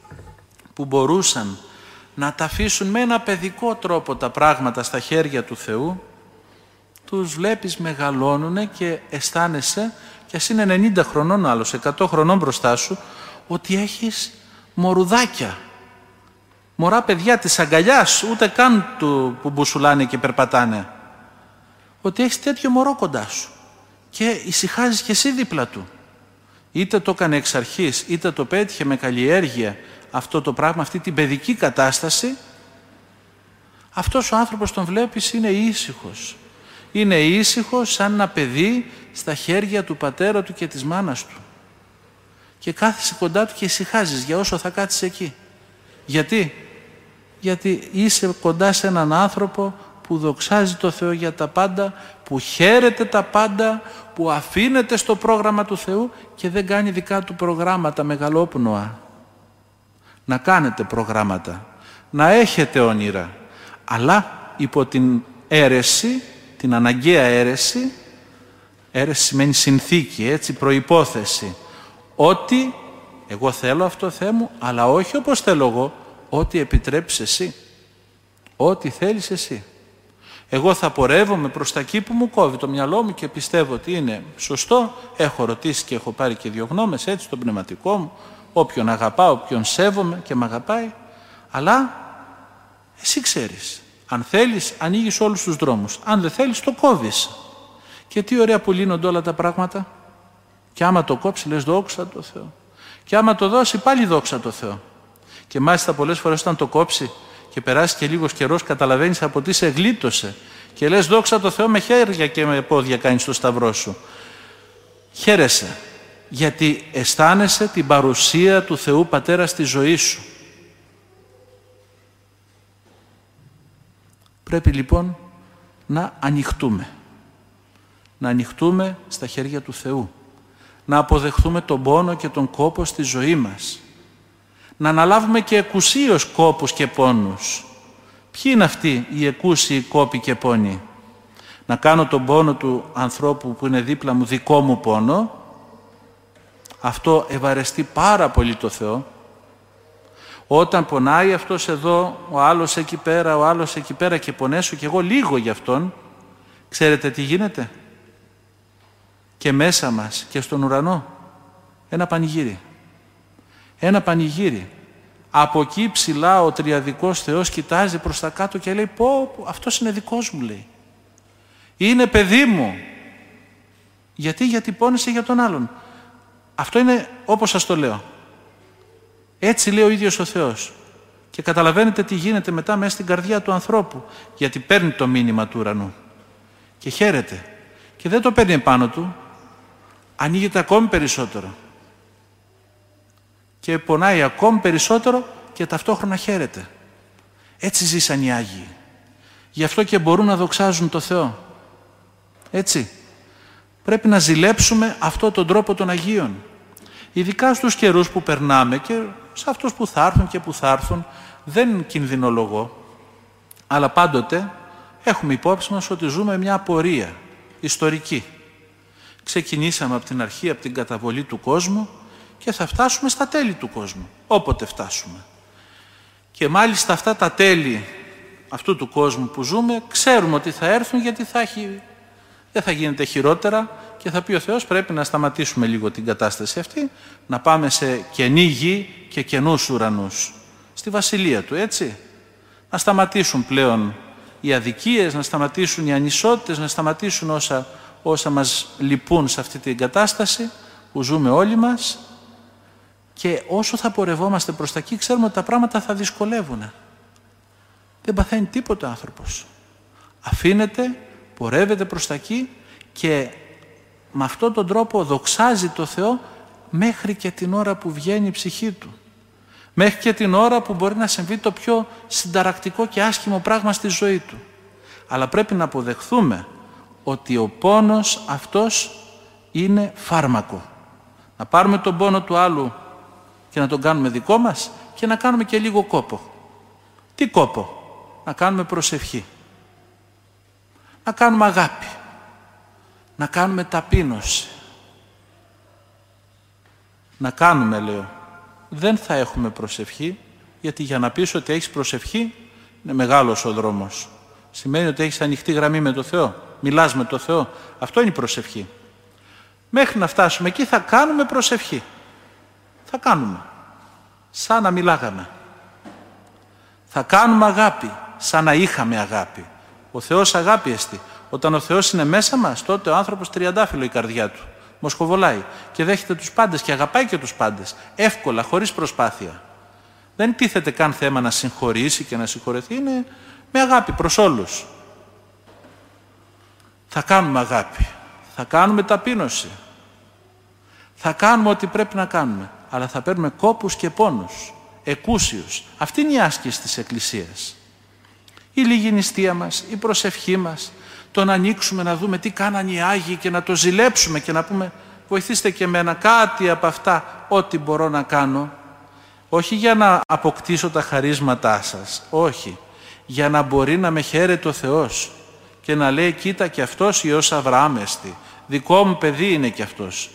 που μπορούσαν να τα αφήσουν με ένα παιδικό τρόπο τα πράγματα στα χέρια του Θεού, τους βλέπεις μεγαλώνουνε και αισθάνεσαι, και ας είναι ενενήντα χρονών άλλος, εκατό χρονών μπροστά σου, ότι έχεις μωρουδάκια. Μωρά παιδιά της αγκαλιάς, ούτε καν του που μπουσουλάνε και περπατάνε. Ότι έχεις τέτοιο μωρό κοντά σου και ησυχάζεις και εσύ δίπλα του. Είτε το έκανε εξ αρχής, είτε το πέτυχε με καλλιέργεια αυτό το πράγμα, αυτή την παιδική κατάσταση, αυτός ο άνθρωπος τον βλέπεις είναι ήσυχος. Είναι ήσυχος σαν ένα παιδί στα χέρια του πατέρα του και της μάνας του. Και κάθεσαι κοντά του και ησυχάζεις για όσο θα κάτσεις εκεί. Γιατί? Γιατί είσαι κοντά σε έναν άνθρωπο που δοξάζει το Θεό για τα πάντα, που χαίρεται τα πάντα, που αφήνεται στο πρόγραμμα του Θεού και δεν κάνει δικά του προγράμματα μεγαλόπνοα. Να κάνετε προγράμματα, να έχετε όνειρα, αλλά υπό την αίρεση, την αναγκαία αίρεση, αίρεση σημαίνει συνθήκη, έτσι, προϋπόθεση, ότι εγώ θέλω αυτό, Θεέ μου, αλλά όχι όπως θέλω εγώ, ό,τι επιτρέπεις εσύ, ό,τι θέλεις εσύ. Εγώ θα πορεύομαι προς τα εκεί που μου κόβει το μυαλό μου και πιστεύω ότι είναι σωστό, έχω ρωτήσει και έχω πάρει και δύο γνώμες, έτσι, στο πνευματικό μου, όποιον αγαπάω, όποιον σέβομαι και με αγαπάει, αλλά εσύ ξέρεις. Αν θέλεις, ανοίγεις όλους τους δρόμους. Αν δεν θέλεις, το κόβεις. Και τι ωραία που λύνονται όλα τα πράγματα. Και άμα το κόψει, λες δόξα τω Θεώ. Και άμα το δώσει, πάλι δόξα τω Θεώ. Και μάλιστα πολλές φορές όταν το κόψει και περάσει και λίγος καιρός, καταλαβαίνεις από τι σε γλίτωσε. Και λες δόξα τω Θεώ, με χέρια και με πόδια κάνεις το σταυρό σου. Χαίρεσαι, γιατί αισθάνεσαι την παρουσία του Θεού Πατέρα στη ζωή σου. Πρέπει λοιπόν να ανοιχτούμε. Να ανοιχτούμε στα χέρια του Θεού. Να αποδεχθούμε τον πόνο και τον κόπο στη ζωή μας. Να αναλάβουμε και εκουσίως κόπους και πόνους. Ποιοι είναι αυτοί οι εκούσιοι κόποι και πόνοι? Να κάνω τον πόνο του ανθρώπου που είναι δίπλα μου δικό μου πόνο. Αυτό ευαρεστεί πάρα πολύ το Θεό. Όταν πονάει αυτός εδώ, ο άλλος εκεί πέρα, ο άλλος εκεί πέρα και πονέσω κι εγώ λίγο γι' αυτόν, ξέρετε τι γίνεται? Και μέσα μας και στον ουρανό ένα πανηγύρι. Ένα πανηγύρι. Από εκεί ψηλά ο τριαδικός Θεός κοιτάζει προς τα κάτω και λέει πω, αυτός είναι δικός μου, λέει. Είναι παιδί μου. Γιατί, γιατί πόνεσε για τον άλλον. Αυτό είναι όπως σας το λέω. Έτσι λέει ο ίδιος ο Θεός. Και καταλαβαίνετε τι γίνεται μετά μέσα στην καρδιά του ανθρώπου. Γιατί παίρνει το μήνυμα του ουρανού. Και χαίρεται. Και δεν το παίρνει επάνω του. Ανοίγεται ακόμη περισσότερο. Και πονάει ακόμη περισσότερο και ταυτόχρονα χαίρεται. Έτσι ζήσαν οι Άγιοι. Γι' αυτό και μπορούν να δοξάζουν το Θεό. Έτσι. Πρέπει να ζηλέψουμε αυτόν τον τρόπο των Αγίων. Ειδικά στους καιρούς που περνάμε και σε αυτούς που θα έρθουν και που θα έρθουν, δεν κινδυνολογώ, αλλά πάντοτε έχουμε υπόψη μας ότι ζούμε μια πορεία ιστορική. Ξεκινήσαμε από την αρχή, από την καταβολή του κόσμου και θα φτάσουμε στα τέλη του κόσμου, όποτε φτάσουμε. Και μάλιστα αυτά τα τέλη αυτού του κόσμου που ζούμε, ξέρουμε ότι θα έρθουν γιατί θα έχει, δεν θα γίνεται χειρότερα και θα πει ο Θεός πρέπει να σταματήσουμε λίγο την κατάσταση αυτή, να πάμε σε καινή γη και καινούς ουρανούς, στη βασιλεία του, έτσι. Να σταματήσουν πλέον οι αδικίες, να σταματήσουν οι ανισότητες, να σταματήσουν όσα, όσα μας λυπούν σε αυτή την κατάσταση που ζούμε όλοι μας και όσο θα πορευόμαστε προς τα εκεί ξέρουμε ότι τα πράγματα θα δυσκολεύουν. Δεν παθαίνει τίποτα ο άνθρωπος. Αφήνεται, πορεύεται προς τα εκεί και με αυτόν τον τρόπο δοξάζει το Θεό μέχρι και την ώρα που βγαίνει η ψυχή του. Μέχρι και την ώρα που μπορεί να συμβεί το πιο συνταρακτικό και άσχημο πράγμα στη ζωή του. Αλλά πρέπει να αποδεχθούμε ότι ο πόνος αυτός είναι φάρμακο. Να πάρουμε τον πόνο του άλλου και να τον κάνουμε δικό μας και να κάνουμε και λίγο κόπο. Τι κόπο? Να κάνουμε προσευχή. Να κάνουμε αγάπη. Να κάνουμε ταπείνωση. Να κάνουμε, λέω. Δεν θα έχουμε προσευχή, γιατί για να πεις ότι έχεις προσευχή είναι μεγάλος ο δρόμος. Σημαίνει ότι έχεις ανοιχτή γραμμή με το Θεό. Μιλάς με το Θεό. Αυτό είναι η προσευχή. Μέχρι να φτάσουμε εκεί θα κάνουμε προσευχή. Θα κάνουμε. Σαν να μιλάγαμε. Θα κάνουμε αγάπη. Σαν να είχαμε αγάπη. Ο Θεός αγάπη εστί. Όταν ο Θεός είναι μέσα μας, τότε ο άνθρωπος τριαντάφυλλο η καρδιά του. Μοσχοβολάει και δέχεται τους πάντες και αγαπάει και τους πάντες. Εύκολα, χωρίς προσπάθεια. Δεν τίθεται καν θέμα να συγχωρήσει και να συγχωρεθεί. Είναι με αγάπη προς όλους. Θα κάνουμε αγάπη. Θα κάνουμε ταπείνωση. Θα κάνουμε ό,τι πρέπει να κάνουμε. Αλλά θα παίρνουμε κόπους και πόνους. Εκούσιους. Αυτή είναι η άσκηση της Εκκλησίας. Η λίγη νηστεία μας, η προσευχή μας, το να ανοίξουμε να δούμε τι κάνανε οι Άγιοι και να το ζηλέψουμε και να πούμε βοηθήστε και εμένα κάτι από αυτά, ό,τι μπορώ να κάνω. Όχι για να αποκτήσω τα χαρίσματά σας, όχι. Για να μπορεί να με χαίρεται ο Θεός και να λέει κοίτα και αυτός Υιός Αβραάμ εστι, δικό μου παιδί είναι και αυτός.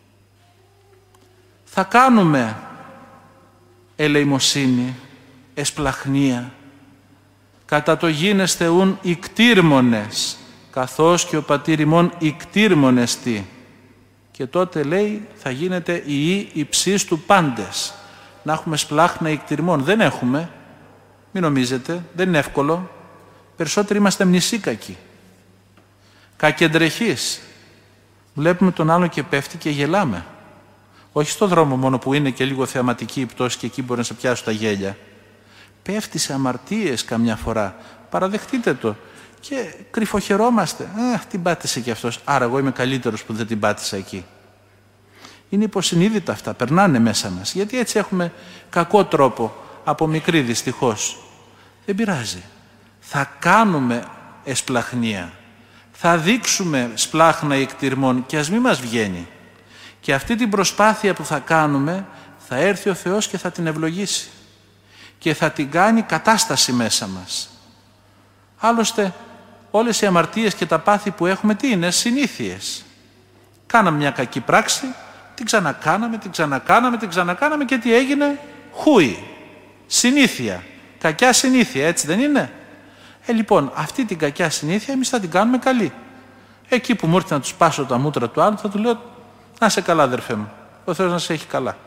Θα κάνουμε ελεημοσύνη, εσπλαχνία, κατά το γίνεστε ουν ικτήρμονες, καθώς και ο πατήρ ημών ικτήρμονες τι. Και τότε λέει θα γίνεται η ή υψής του πάντες. Να έχουμε σπλάχνα ικτήρμων. Δεν έχουμε. Μην νομίζετε. Δεν είναι εύκολο. Περισσότεροι είμαστε μνησίκακοι. Κακεντρεχείς. Βλέπουμε τον άλλο και πέφτει και γελάμε. Όχι στο δρόμο μόνο που είναι και λίγο θεαματική η πτώση και εκεί μπορεί να σε πιάσουν τα γέλια. Πέφτει σε αμαρτίες καμιά φορά. Παραδεχτείτε το. Και κρυφοχαιρόμαστε. Αχ, την πάτησε κι αυτός. Άρα εγώ είμαι καλύτερος που δεν την πάτησα εκεί. Είναι υποσυνείδητα αυτά. Περνάνε μέσα μας. Γιατί έτσι έχουμε κακό τρόπο. Από μικρή δυστυχώς. Δεν πειράζει. Θα κάνουμε εσπλαχνία. Θα δείξουμε σπλάχνα εκτιρμών και ας μην μας βγαίνει. Και αυτή την προσπάθεια που θα κάνουμε θα έρθει ο Θεός και θα την ευλογήσει. Και θα την κάνει κατάσταση μέσα μας. Άλλωστε, όλες οι αμαρτίες και τα πάθη που έχουμε τι είναι? Συνήθειες. Κάναμε μια κακή πράξη, την ξανακάναμε, την ξανακάναμε, την ξανακάναμε και τι έγινε? Χούι. Συνήθεια. Κακιά συνήθεια, έτσι δεν είναι? Ε, λοιπόν, αυτή την κακιά συνήθεια εμείς θα την κάνουμε καλή. Εκεί που μου έρθει να του σπάσω τα μούτρα του άλλου, θα του λέω να σε καλά αδερφέ μου, ο Θεός να σε έχει καλά.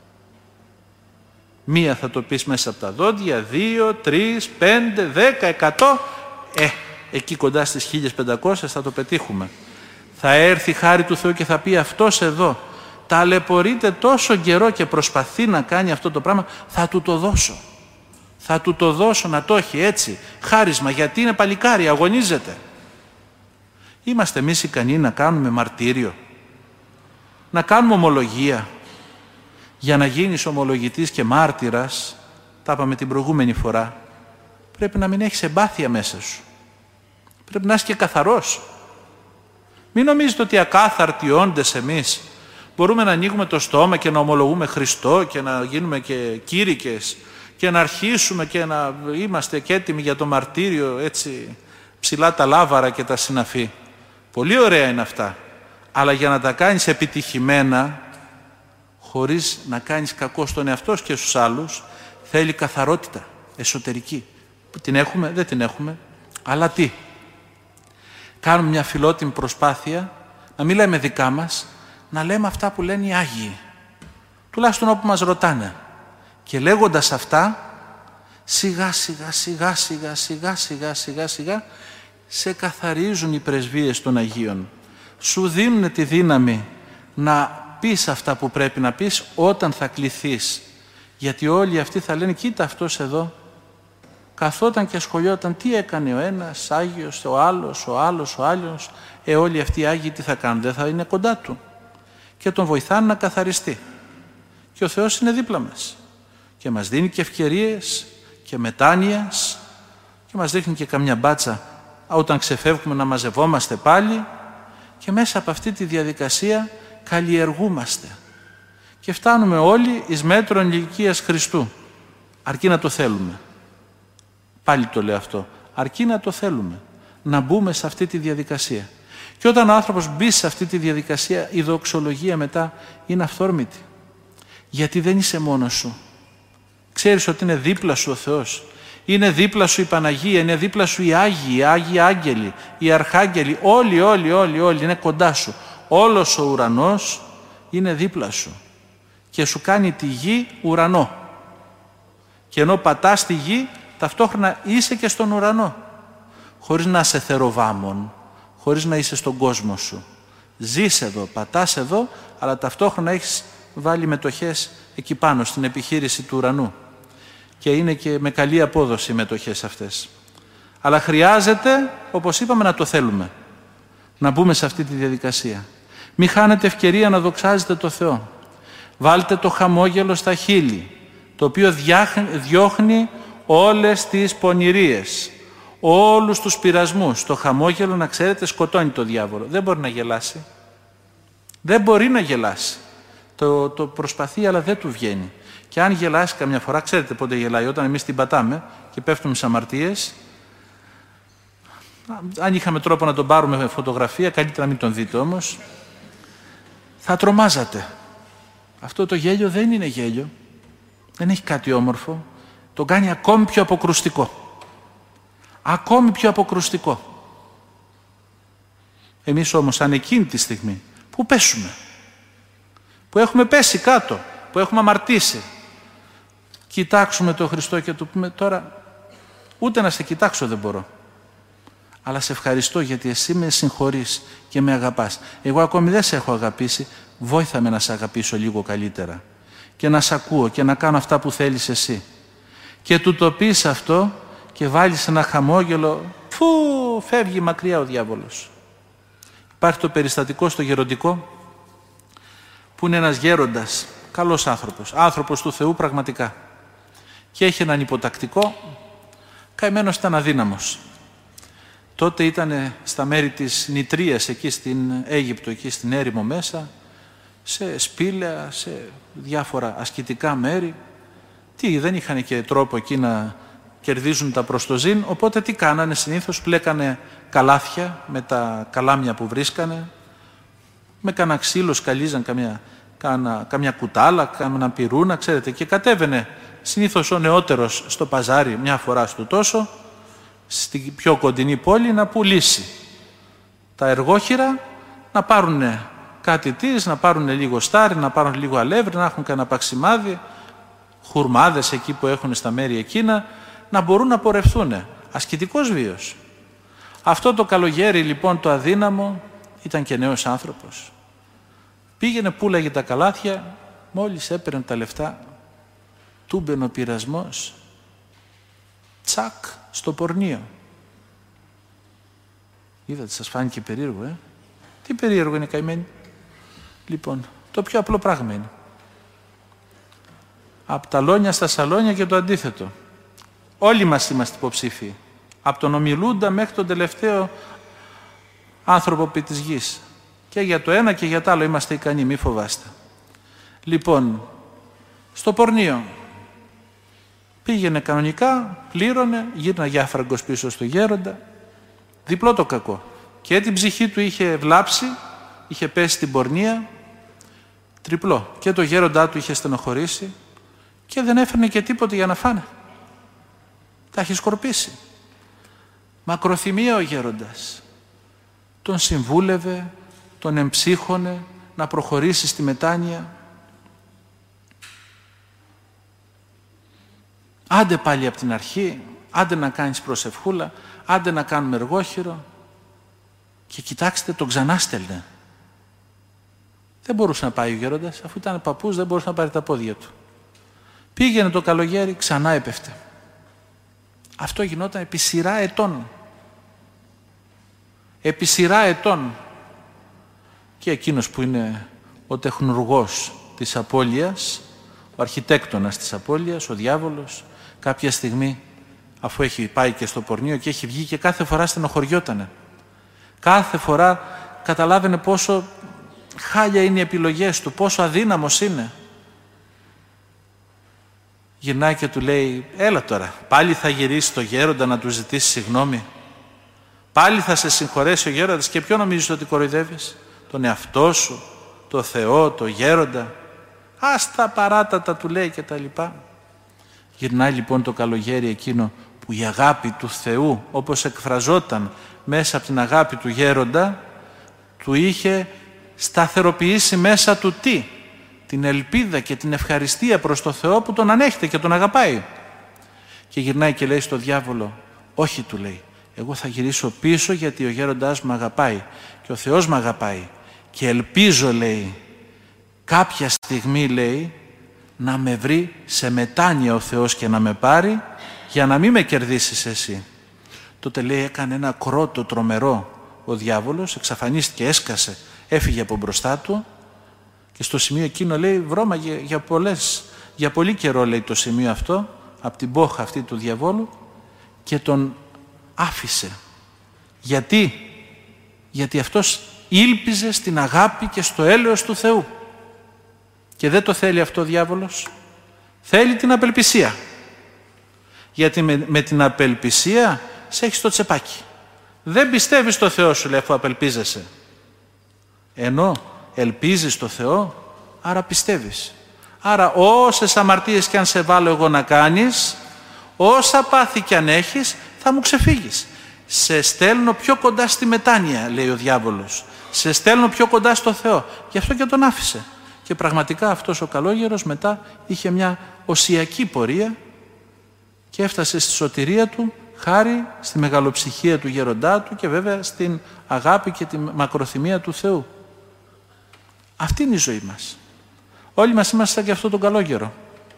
Μία θα το πεις μέσα από τα δόντια, δύο, τρεις, πέντε, δέκα, εκατό. Ε, εκεί κοντά στις χίλιες πεντακόσιες θα το πετύχουμε. Θα έρθει η χάρη του Θεού και θα πει αυτός εδώ ταλαιπωρείται τόσο καιρό και προσπαθεί να κάνει αυτό το πράγμα, θα του το δώσω. Θα του το δώσω να το έχει έτσι, χάρισμα, γιατί είναι παλικάρι, αγωνίζεται. Είμαστε εμείς ικανοί να κάνουμε μαρτύριο, να κάνουμε ομολογία? Για να γίνεις ομολογητής και μάρτυρας, τα είπαμε την προηγούμενη φορά, πρέπει να μην έχεις εμπάθεια μέσα σου. Πρέπει να είσαι και καθαρός. Μην νομίζετε ότι ακάθαρτοι όντες εμείς μπορούμε να ανοίγουμε το στόμα και να ομολογούμε Χριστό και να γίνουμε και κήρυκες και να αρχίσουμε και να είμαστε και έτοιμοι για το μαρτύριο, έτσι ψηλά τα λάβαρα και τα συναφή. Πολύ ωραία είναι αυτά. Αλλά για να τα κάνεις επιτυχημένα, χωρίς να κάνεις κακό στον εαυτό και στους άλλους, θέλει καθαρότητα εσωτερική. Την έχουμε, δεν την έχουμε. Αλλά τι? Κάνουμε μια φιλότιμη προσπάθεια να μην λέμε δικά μας, να λέμε αυτά που λένε οι Άγιοι. Τουλάχιστον όπου μας ρωτάνε. Και λέγοντας αυτά, σιγά σιγά σιγά σιγά σιγά σιγά σιγά σιγά σε καθαρίζουν οι πρεσβείες των Αγίων. Σου δίνουν τη δύναμη να πεις αυτά που πρέπει να πεις όταν θα κληθείς. Γιατί όλοι αυτοί θα λένε κοίτα αυτός εδώ, καθόταν και ασχολιόταν τι έκανε ο ένας Άγιος, ο άλλος, ο άλλος, ο άλλος. Ε, όλοι αυτοί οι Άγιοι τι θα κάνουν, δεν θα είναι κοντά του. Και τον βοηθάνε να καθαριστεί. Και ο Θεός είναι δίπλα μας. Και μας δίνει και ευκαιρίες και μετάνοιας και μας δείχνει και καμιά μπάτσα όταν ξεφεύγουμε να μαζευόμαστε πάλι και μέσα από αυτή τη διαδικασία καλλιεργούμαστε. Και φτάνουμε όλοι εις μέτρον ηλικίας Χριστού. Αρκεί να το θέλουμε. Πάλι το λέω αυτό. Αρκεί να το θέλουμε. Να μπούμε σε αυτή τη διαδικασία. Και όταν ο άνθρωπος μπει σε αυτή τη διαδικασία, η δοξολογία μετά είναι αυθόρμητη. Γιατί δεν είσαι μόνος σου. Ξέρεις ότι είναι δίπλα σου ο Θεός. Είναι δίπλα σου η Παναγία, είναι δίπλα σου οι Άγιοι, οι Άγιοι Άγγελοι, οι Αρχάγγελοι. Όλοι, όλοι, όλοι, όλοι είναι κοντά σου. Όλος ο ουρανός είναι δίπλα σου. Και σου κάνει τη γη ουρανό. Και ενώ πατάς τη γη, ταυτόχρονα είσαι και στον ουρανό. Χωρίς να είσαι θεροβάμων, χωρίς να είσαι στον κόσμο σου. Ζεις εδώ, πατάς εδώ, αλλά ταυτόχρονα έχεις βάλει μετοχές εκεί πάνω, στην επιχείρηση του ουρανού. Και είναι και με καλή απόδοση οι μετοχές αυτές. Αλλά χρειάζεται, όπως είπαμε, να το θέλουμε. Να μπούμε σε αυτή τη διαδικασία. Μην χάνετε ευκαιρία να δοξάζετε το Θεό. Βάλτε το χαμόγελο στα χείλη, το οποίο διώχνει όλες τις πονηρίες, όλους τους πειρασμούς. Το χαμόγελο, να ξέρετε, σκοτώνει το διάβολο. Δεν μπορεί να γελάσει. Δεν μπορεί να γελάσει. Το, το προσπαθεί, αλλά δεν του βγαίνει. Και αν γελάσει καμιά φορά, ξέρετε πότε γελάει, όταν εμείς την πατάμε και πέφτουμε στις αμαρτίες. Αν είχαμε τρόπο να τον πάρουμε με φωτογραφία, καλύτερα να μην τον δείτε όμως, θα τρομάζατε. Αυτό το γέλιο δεν είναι γέλιο. Δεν έχει κάτι όμορφο. Τον κάνει ακόμη πιο αποκρουστικό. Ακόμη πιο αποκρουστικό. Εμείς όμως, αν εκείνη τη στιγμή που πέσουμε, που έχουμε πέσει κάτω, που έχουμε αμαρτήσει, κοιτάξουμε τον Χριστό και του πούμε τώρα, ούτε να σε κοιτάξω δεν μπορώ, αλλά σε ευχαριστώ γιατί εσύ με συγχωρείς και με αγαπάς. Εγώ ακόμη δεν σε έχω αγαπήσει, βόηθα με να σε αγαπήσω λίγο καλύτερα και να σε ακούω και να κάνω αυτά που θέλεις εσύ. Και του το πεις αυτό και βάλεις ένα χαμόγελο, φου, φεύγει μακριά ο διάβολος. Υπάρχει το περιστατικό στο γεροντικό που είναι ένας γέροντας, καλός άνθρωπος, άνθρωπος του Θεού πραγματικά, και έχει έναν υποτακτικό, καημένος ήταν αδύναμος. Τότε ήταν στα μέρη της Νητρίας, εκεί στην Αίγυπτο, εκεί στην έρημο μέσα, σε σπήλαια, σε διάφορα ασκητικά μέρη. Τι, δεν είχαν και τρόπο εκεί να κερδίζουν τα προστοζήν, οπότε τι κάνανε συνήθως, πλέκανε καλάθια με τα καλάμια που βρίσκανε, με κανένα ξύλο σκαλίζαν καμιά, καμιά, καμιά κουτάλα, καμιά πυρούνα, ξέρετε, και κατέβαινε συνήθως ο νεότερος στο παζάρι μια φορά στο τόσο, στην πιο κοντινή πόλη, να πουλήσει τα εργόχειρα, να πάρουν κάτι της, να πάρουν λίγο στάρι, να πάρουν λίγο αλεύρι, να έχουν κανένα παξιμάδι, χουρμάδες εκεί που έχουν στα μέρη εκείνα, να μπορούν να πορευθούν. Ασκητικός βίος. Αυτό το καλογέρι λοιπόν το αδύναμο ήταν και νέος άνθρωπος. Πήγαινε, πουλάγε τα καλάθια, μόλις έπαιρνε τα λεφτά, του μπαινε ο πειρασμός, τσακ, στο πορνείο. Είδατε, σας φάνηκε περίεργο, ε? Τι περίεργο είναι, καημένοι? Λοιπόν, το πιο απλό πράγμα είναι. Από τα λόνια στα σαλόνια και το αντίθετο. Όλοι μας είμαστε υποψήφοι. Από τον ομιλούντα μέχρι τον τελευταίο άνθρωπο επί της γης. Και για το ένα και για το άλλο είμαστε ικανοί, μη φοβάστε. Λοιπόν, στο πορνείο πήγαινε κανονικά, πλήρωνε, γύρναγε άφραγκος πίσω στο γέροντα. Διπλό το κακό. Και την ψυχή του είχε βλάψει, είχε πέσει στην πορνεία, τριπλό. Και το γέροντά του είχε στενοχωρήσει και δεν έφερνε και τίποτε για να φάνε. Τα είχε σκορπίσει. Μακροθυμία ο γέροντας. Τον συμβούλευε, τον εμψύχωνε να προχωρήσει στη μετάνοια. Άντε πάλι από την αρχή, άντε να κάνεις προσευχούλα, άντε να κάνουμε εργόχειρο. Και κοιτάξτε, τον ξανά στέλνε. Δεν μπορούσε να πάει ο γέροντας, αφού ήταν παππούς, δεν μπορούσε να πάρει τα πόδια του. Πήγαινε το καλογέρι, ξανά έπεφτε. Αυτό γινόταν επί σειρά ετών. Επί σειρά ετών. Και εκείνος που είναι ο τεχνουργός της απώλειας, ο αρχιτέκτονας της απώλειας, ο διάβολος, κάποια στιγμή, αφού έχει πάει και στο πορνείο και έχει βγει, και κάθε φορά στενοχωριότανε. Κάθε φορά καταλάβαινε πόσο χάλια είναι οι επιλογές του, πόσο αδύναμος είναι. Γυρνάει και του λέει, έλα τώρα, πάλι θα γυρίσει το γέροντα να του ζητήσει συγγνώμη. Πάλι θα σε συγχωρέσει ο γέροντας. Και ποιο νομίζεις ότι κοροϊδεύεις? Τον εαυτό σου, το Θεό, το γέροντα. Ας τα παράτατα, του λέει, και τα λοιπά. Γυρνάει λοιπόν το καλογέρι εκείνο που η αγάπη του Θεού, όπως εκφραζόταν μέσα από την αγάπη του γέροντα, του είχε σταθεροποιήσει μέσα του τι? Την ελπίδα και την ευχαριστία προς το Θεό που τον ανέχεται και τον αγαπάει. Και γυρνάει και λέει στο διάβολο, όχι, του λέει, εγώ θα γυρίσω πίσω γιατί ο γέροντάς μου αγαπάει και ο Θεός με αγαπάει και ελπίζω, λέει, κάποια στιγμή, λέει, να με βρει σε μετάνοια ο Θεός και να με πάρει για να μην με κερδίσεις εσύ. Τότε, λέει, έκανε ένα κρότο τρομερό ο διάβολος, εξαφανίστηκε, έσκασε, έφυγε από μπροστά του και στο σημείο εκείνο, λέει, βρώμαγε για, πολλές, για πολύ καιρό, λέει, το σημείο αυτό, από την πόχα αυτή του διαβόλου, και τον άφησε. Γιατί? Γιατί αυτός ήλπιζε στην αγάπη και στο έλεος του Θεού. Και δεν το θέλει αυτό ο διάβολος. Θέλει την απελπισία. Γιατί με, με την απελπισία σε έχει στο τσεπάκι. Δεν πιστεύεις στο Θεό, σου λέει, αφού απελπίζεσαι. Ενώ ελπίζεις στο Θεό, άρα πιστεύεις. Άρα όσες αμαρτίες κι αν σε βάλω εγώ να κάνεις, όσα πάθη κι αν έχεις, θα μου ξεφύγεις. Σε στέλνω πιο κοντά στη μετάνοια, λέει ο διάβολος. Σε στέλνω πιο κοντά στο Θεό. Γι' αυτό και τον άφησε. Και πραγματικά αυτός ο καλόγερος μετά είχε μια οσιακή πορεία και έφτασε στη σωτηρία του χάρη στη μεγαλοψυχία του γέροντά του και βέβαια στην αγάπη και τη μακροθυμία του Θεού. Αυτή είναι η ζωή μας. Όλοι μας είμαστε σαν και αυτό τον καλόγερο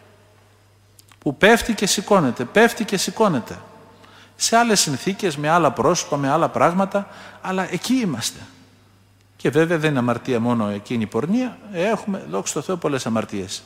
που πέφτει και σηκώνεται, πέφτει και σηκώνεται. Σε άλλες συνθήκες, με άλλα πρόσωπα, με άλλα πράγματα, αλλά εκεί είμαστε. Και βέβαια δεν είναι αμαρτία μόνο εκείνη η πορνεία, έχουμε, δόξα τω Θεώ, πολλές αμαρτίες.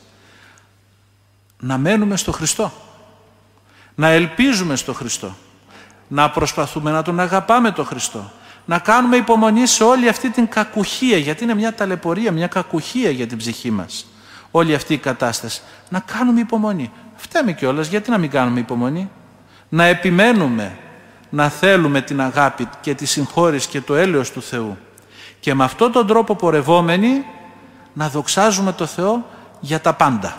Να μένουμε στο Χριστό, να ελπίζουμε στο Χριστό, να προσπαθούμε να τον αγαπάμε τον Χριστό, να κάνουμε υπομονή σε όλη αυτή την κακουχία, γιατί είναι μια ταλαιπωρία, μια κακουχία για την ψυχή μας. Όλη αυτή η κατάσταση. Να κάνουμε υπομονή. Φταίμε κιόλας, γιατί να μην κάνουμε υπομονή? Να επιμένουμε, να θέλουμε την αγάπη και τη συγχώρηση και το έλεος του Θεού. Και με αυτόν τον τρόπο πορευόμενοι να δοξάζουμε το Θεό για τα πάντα.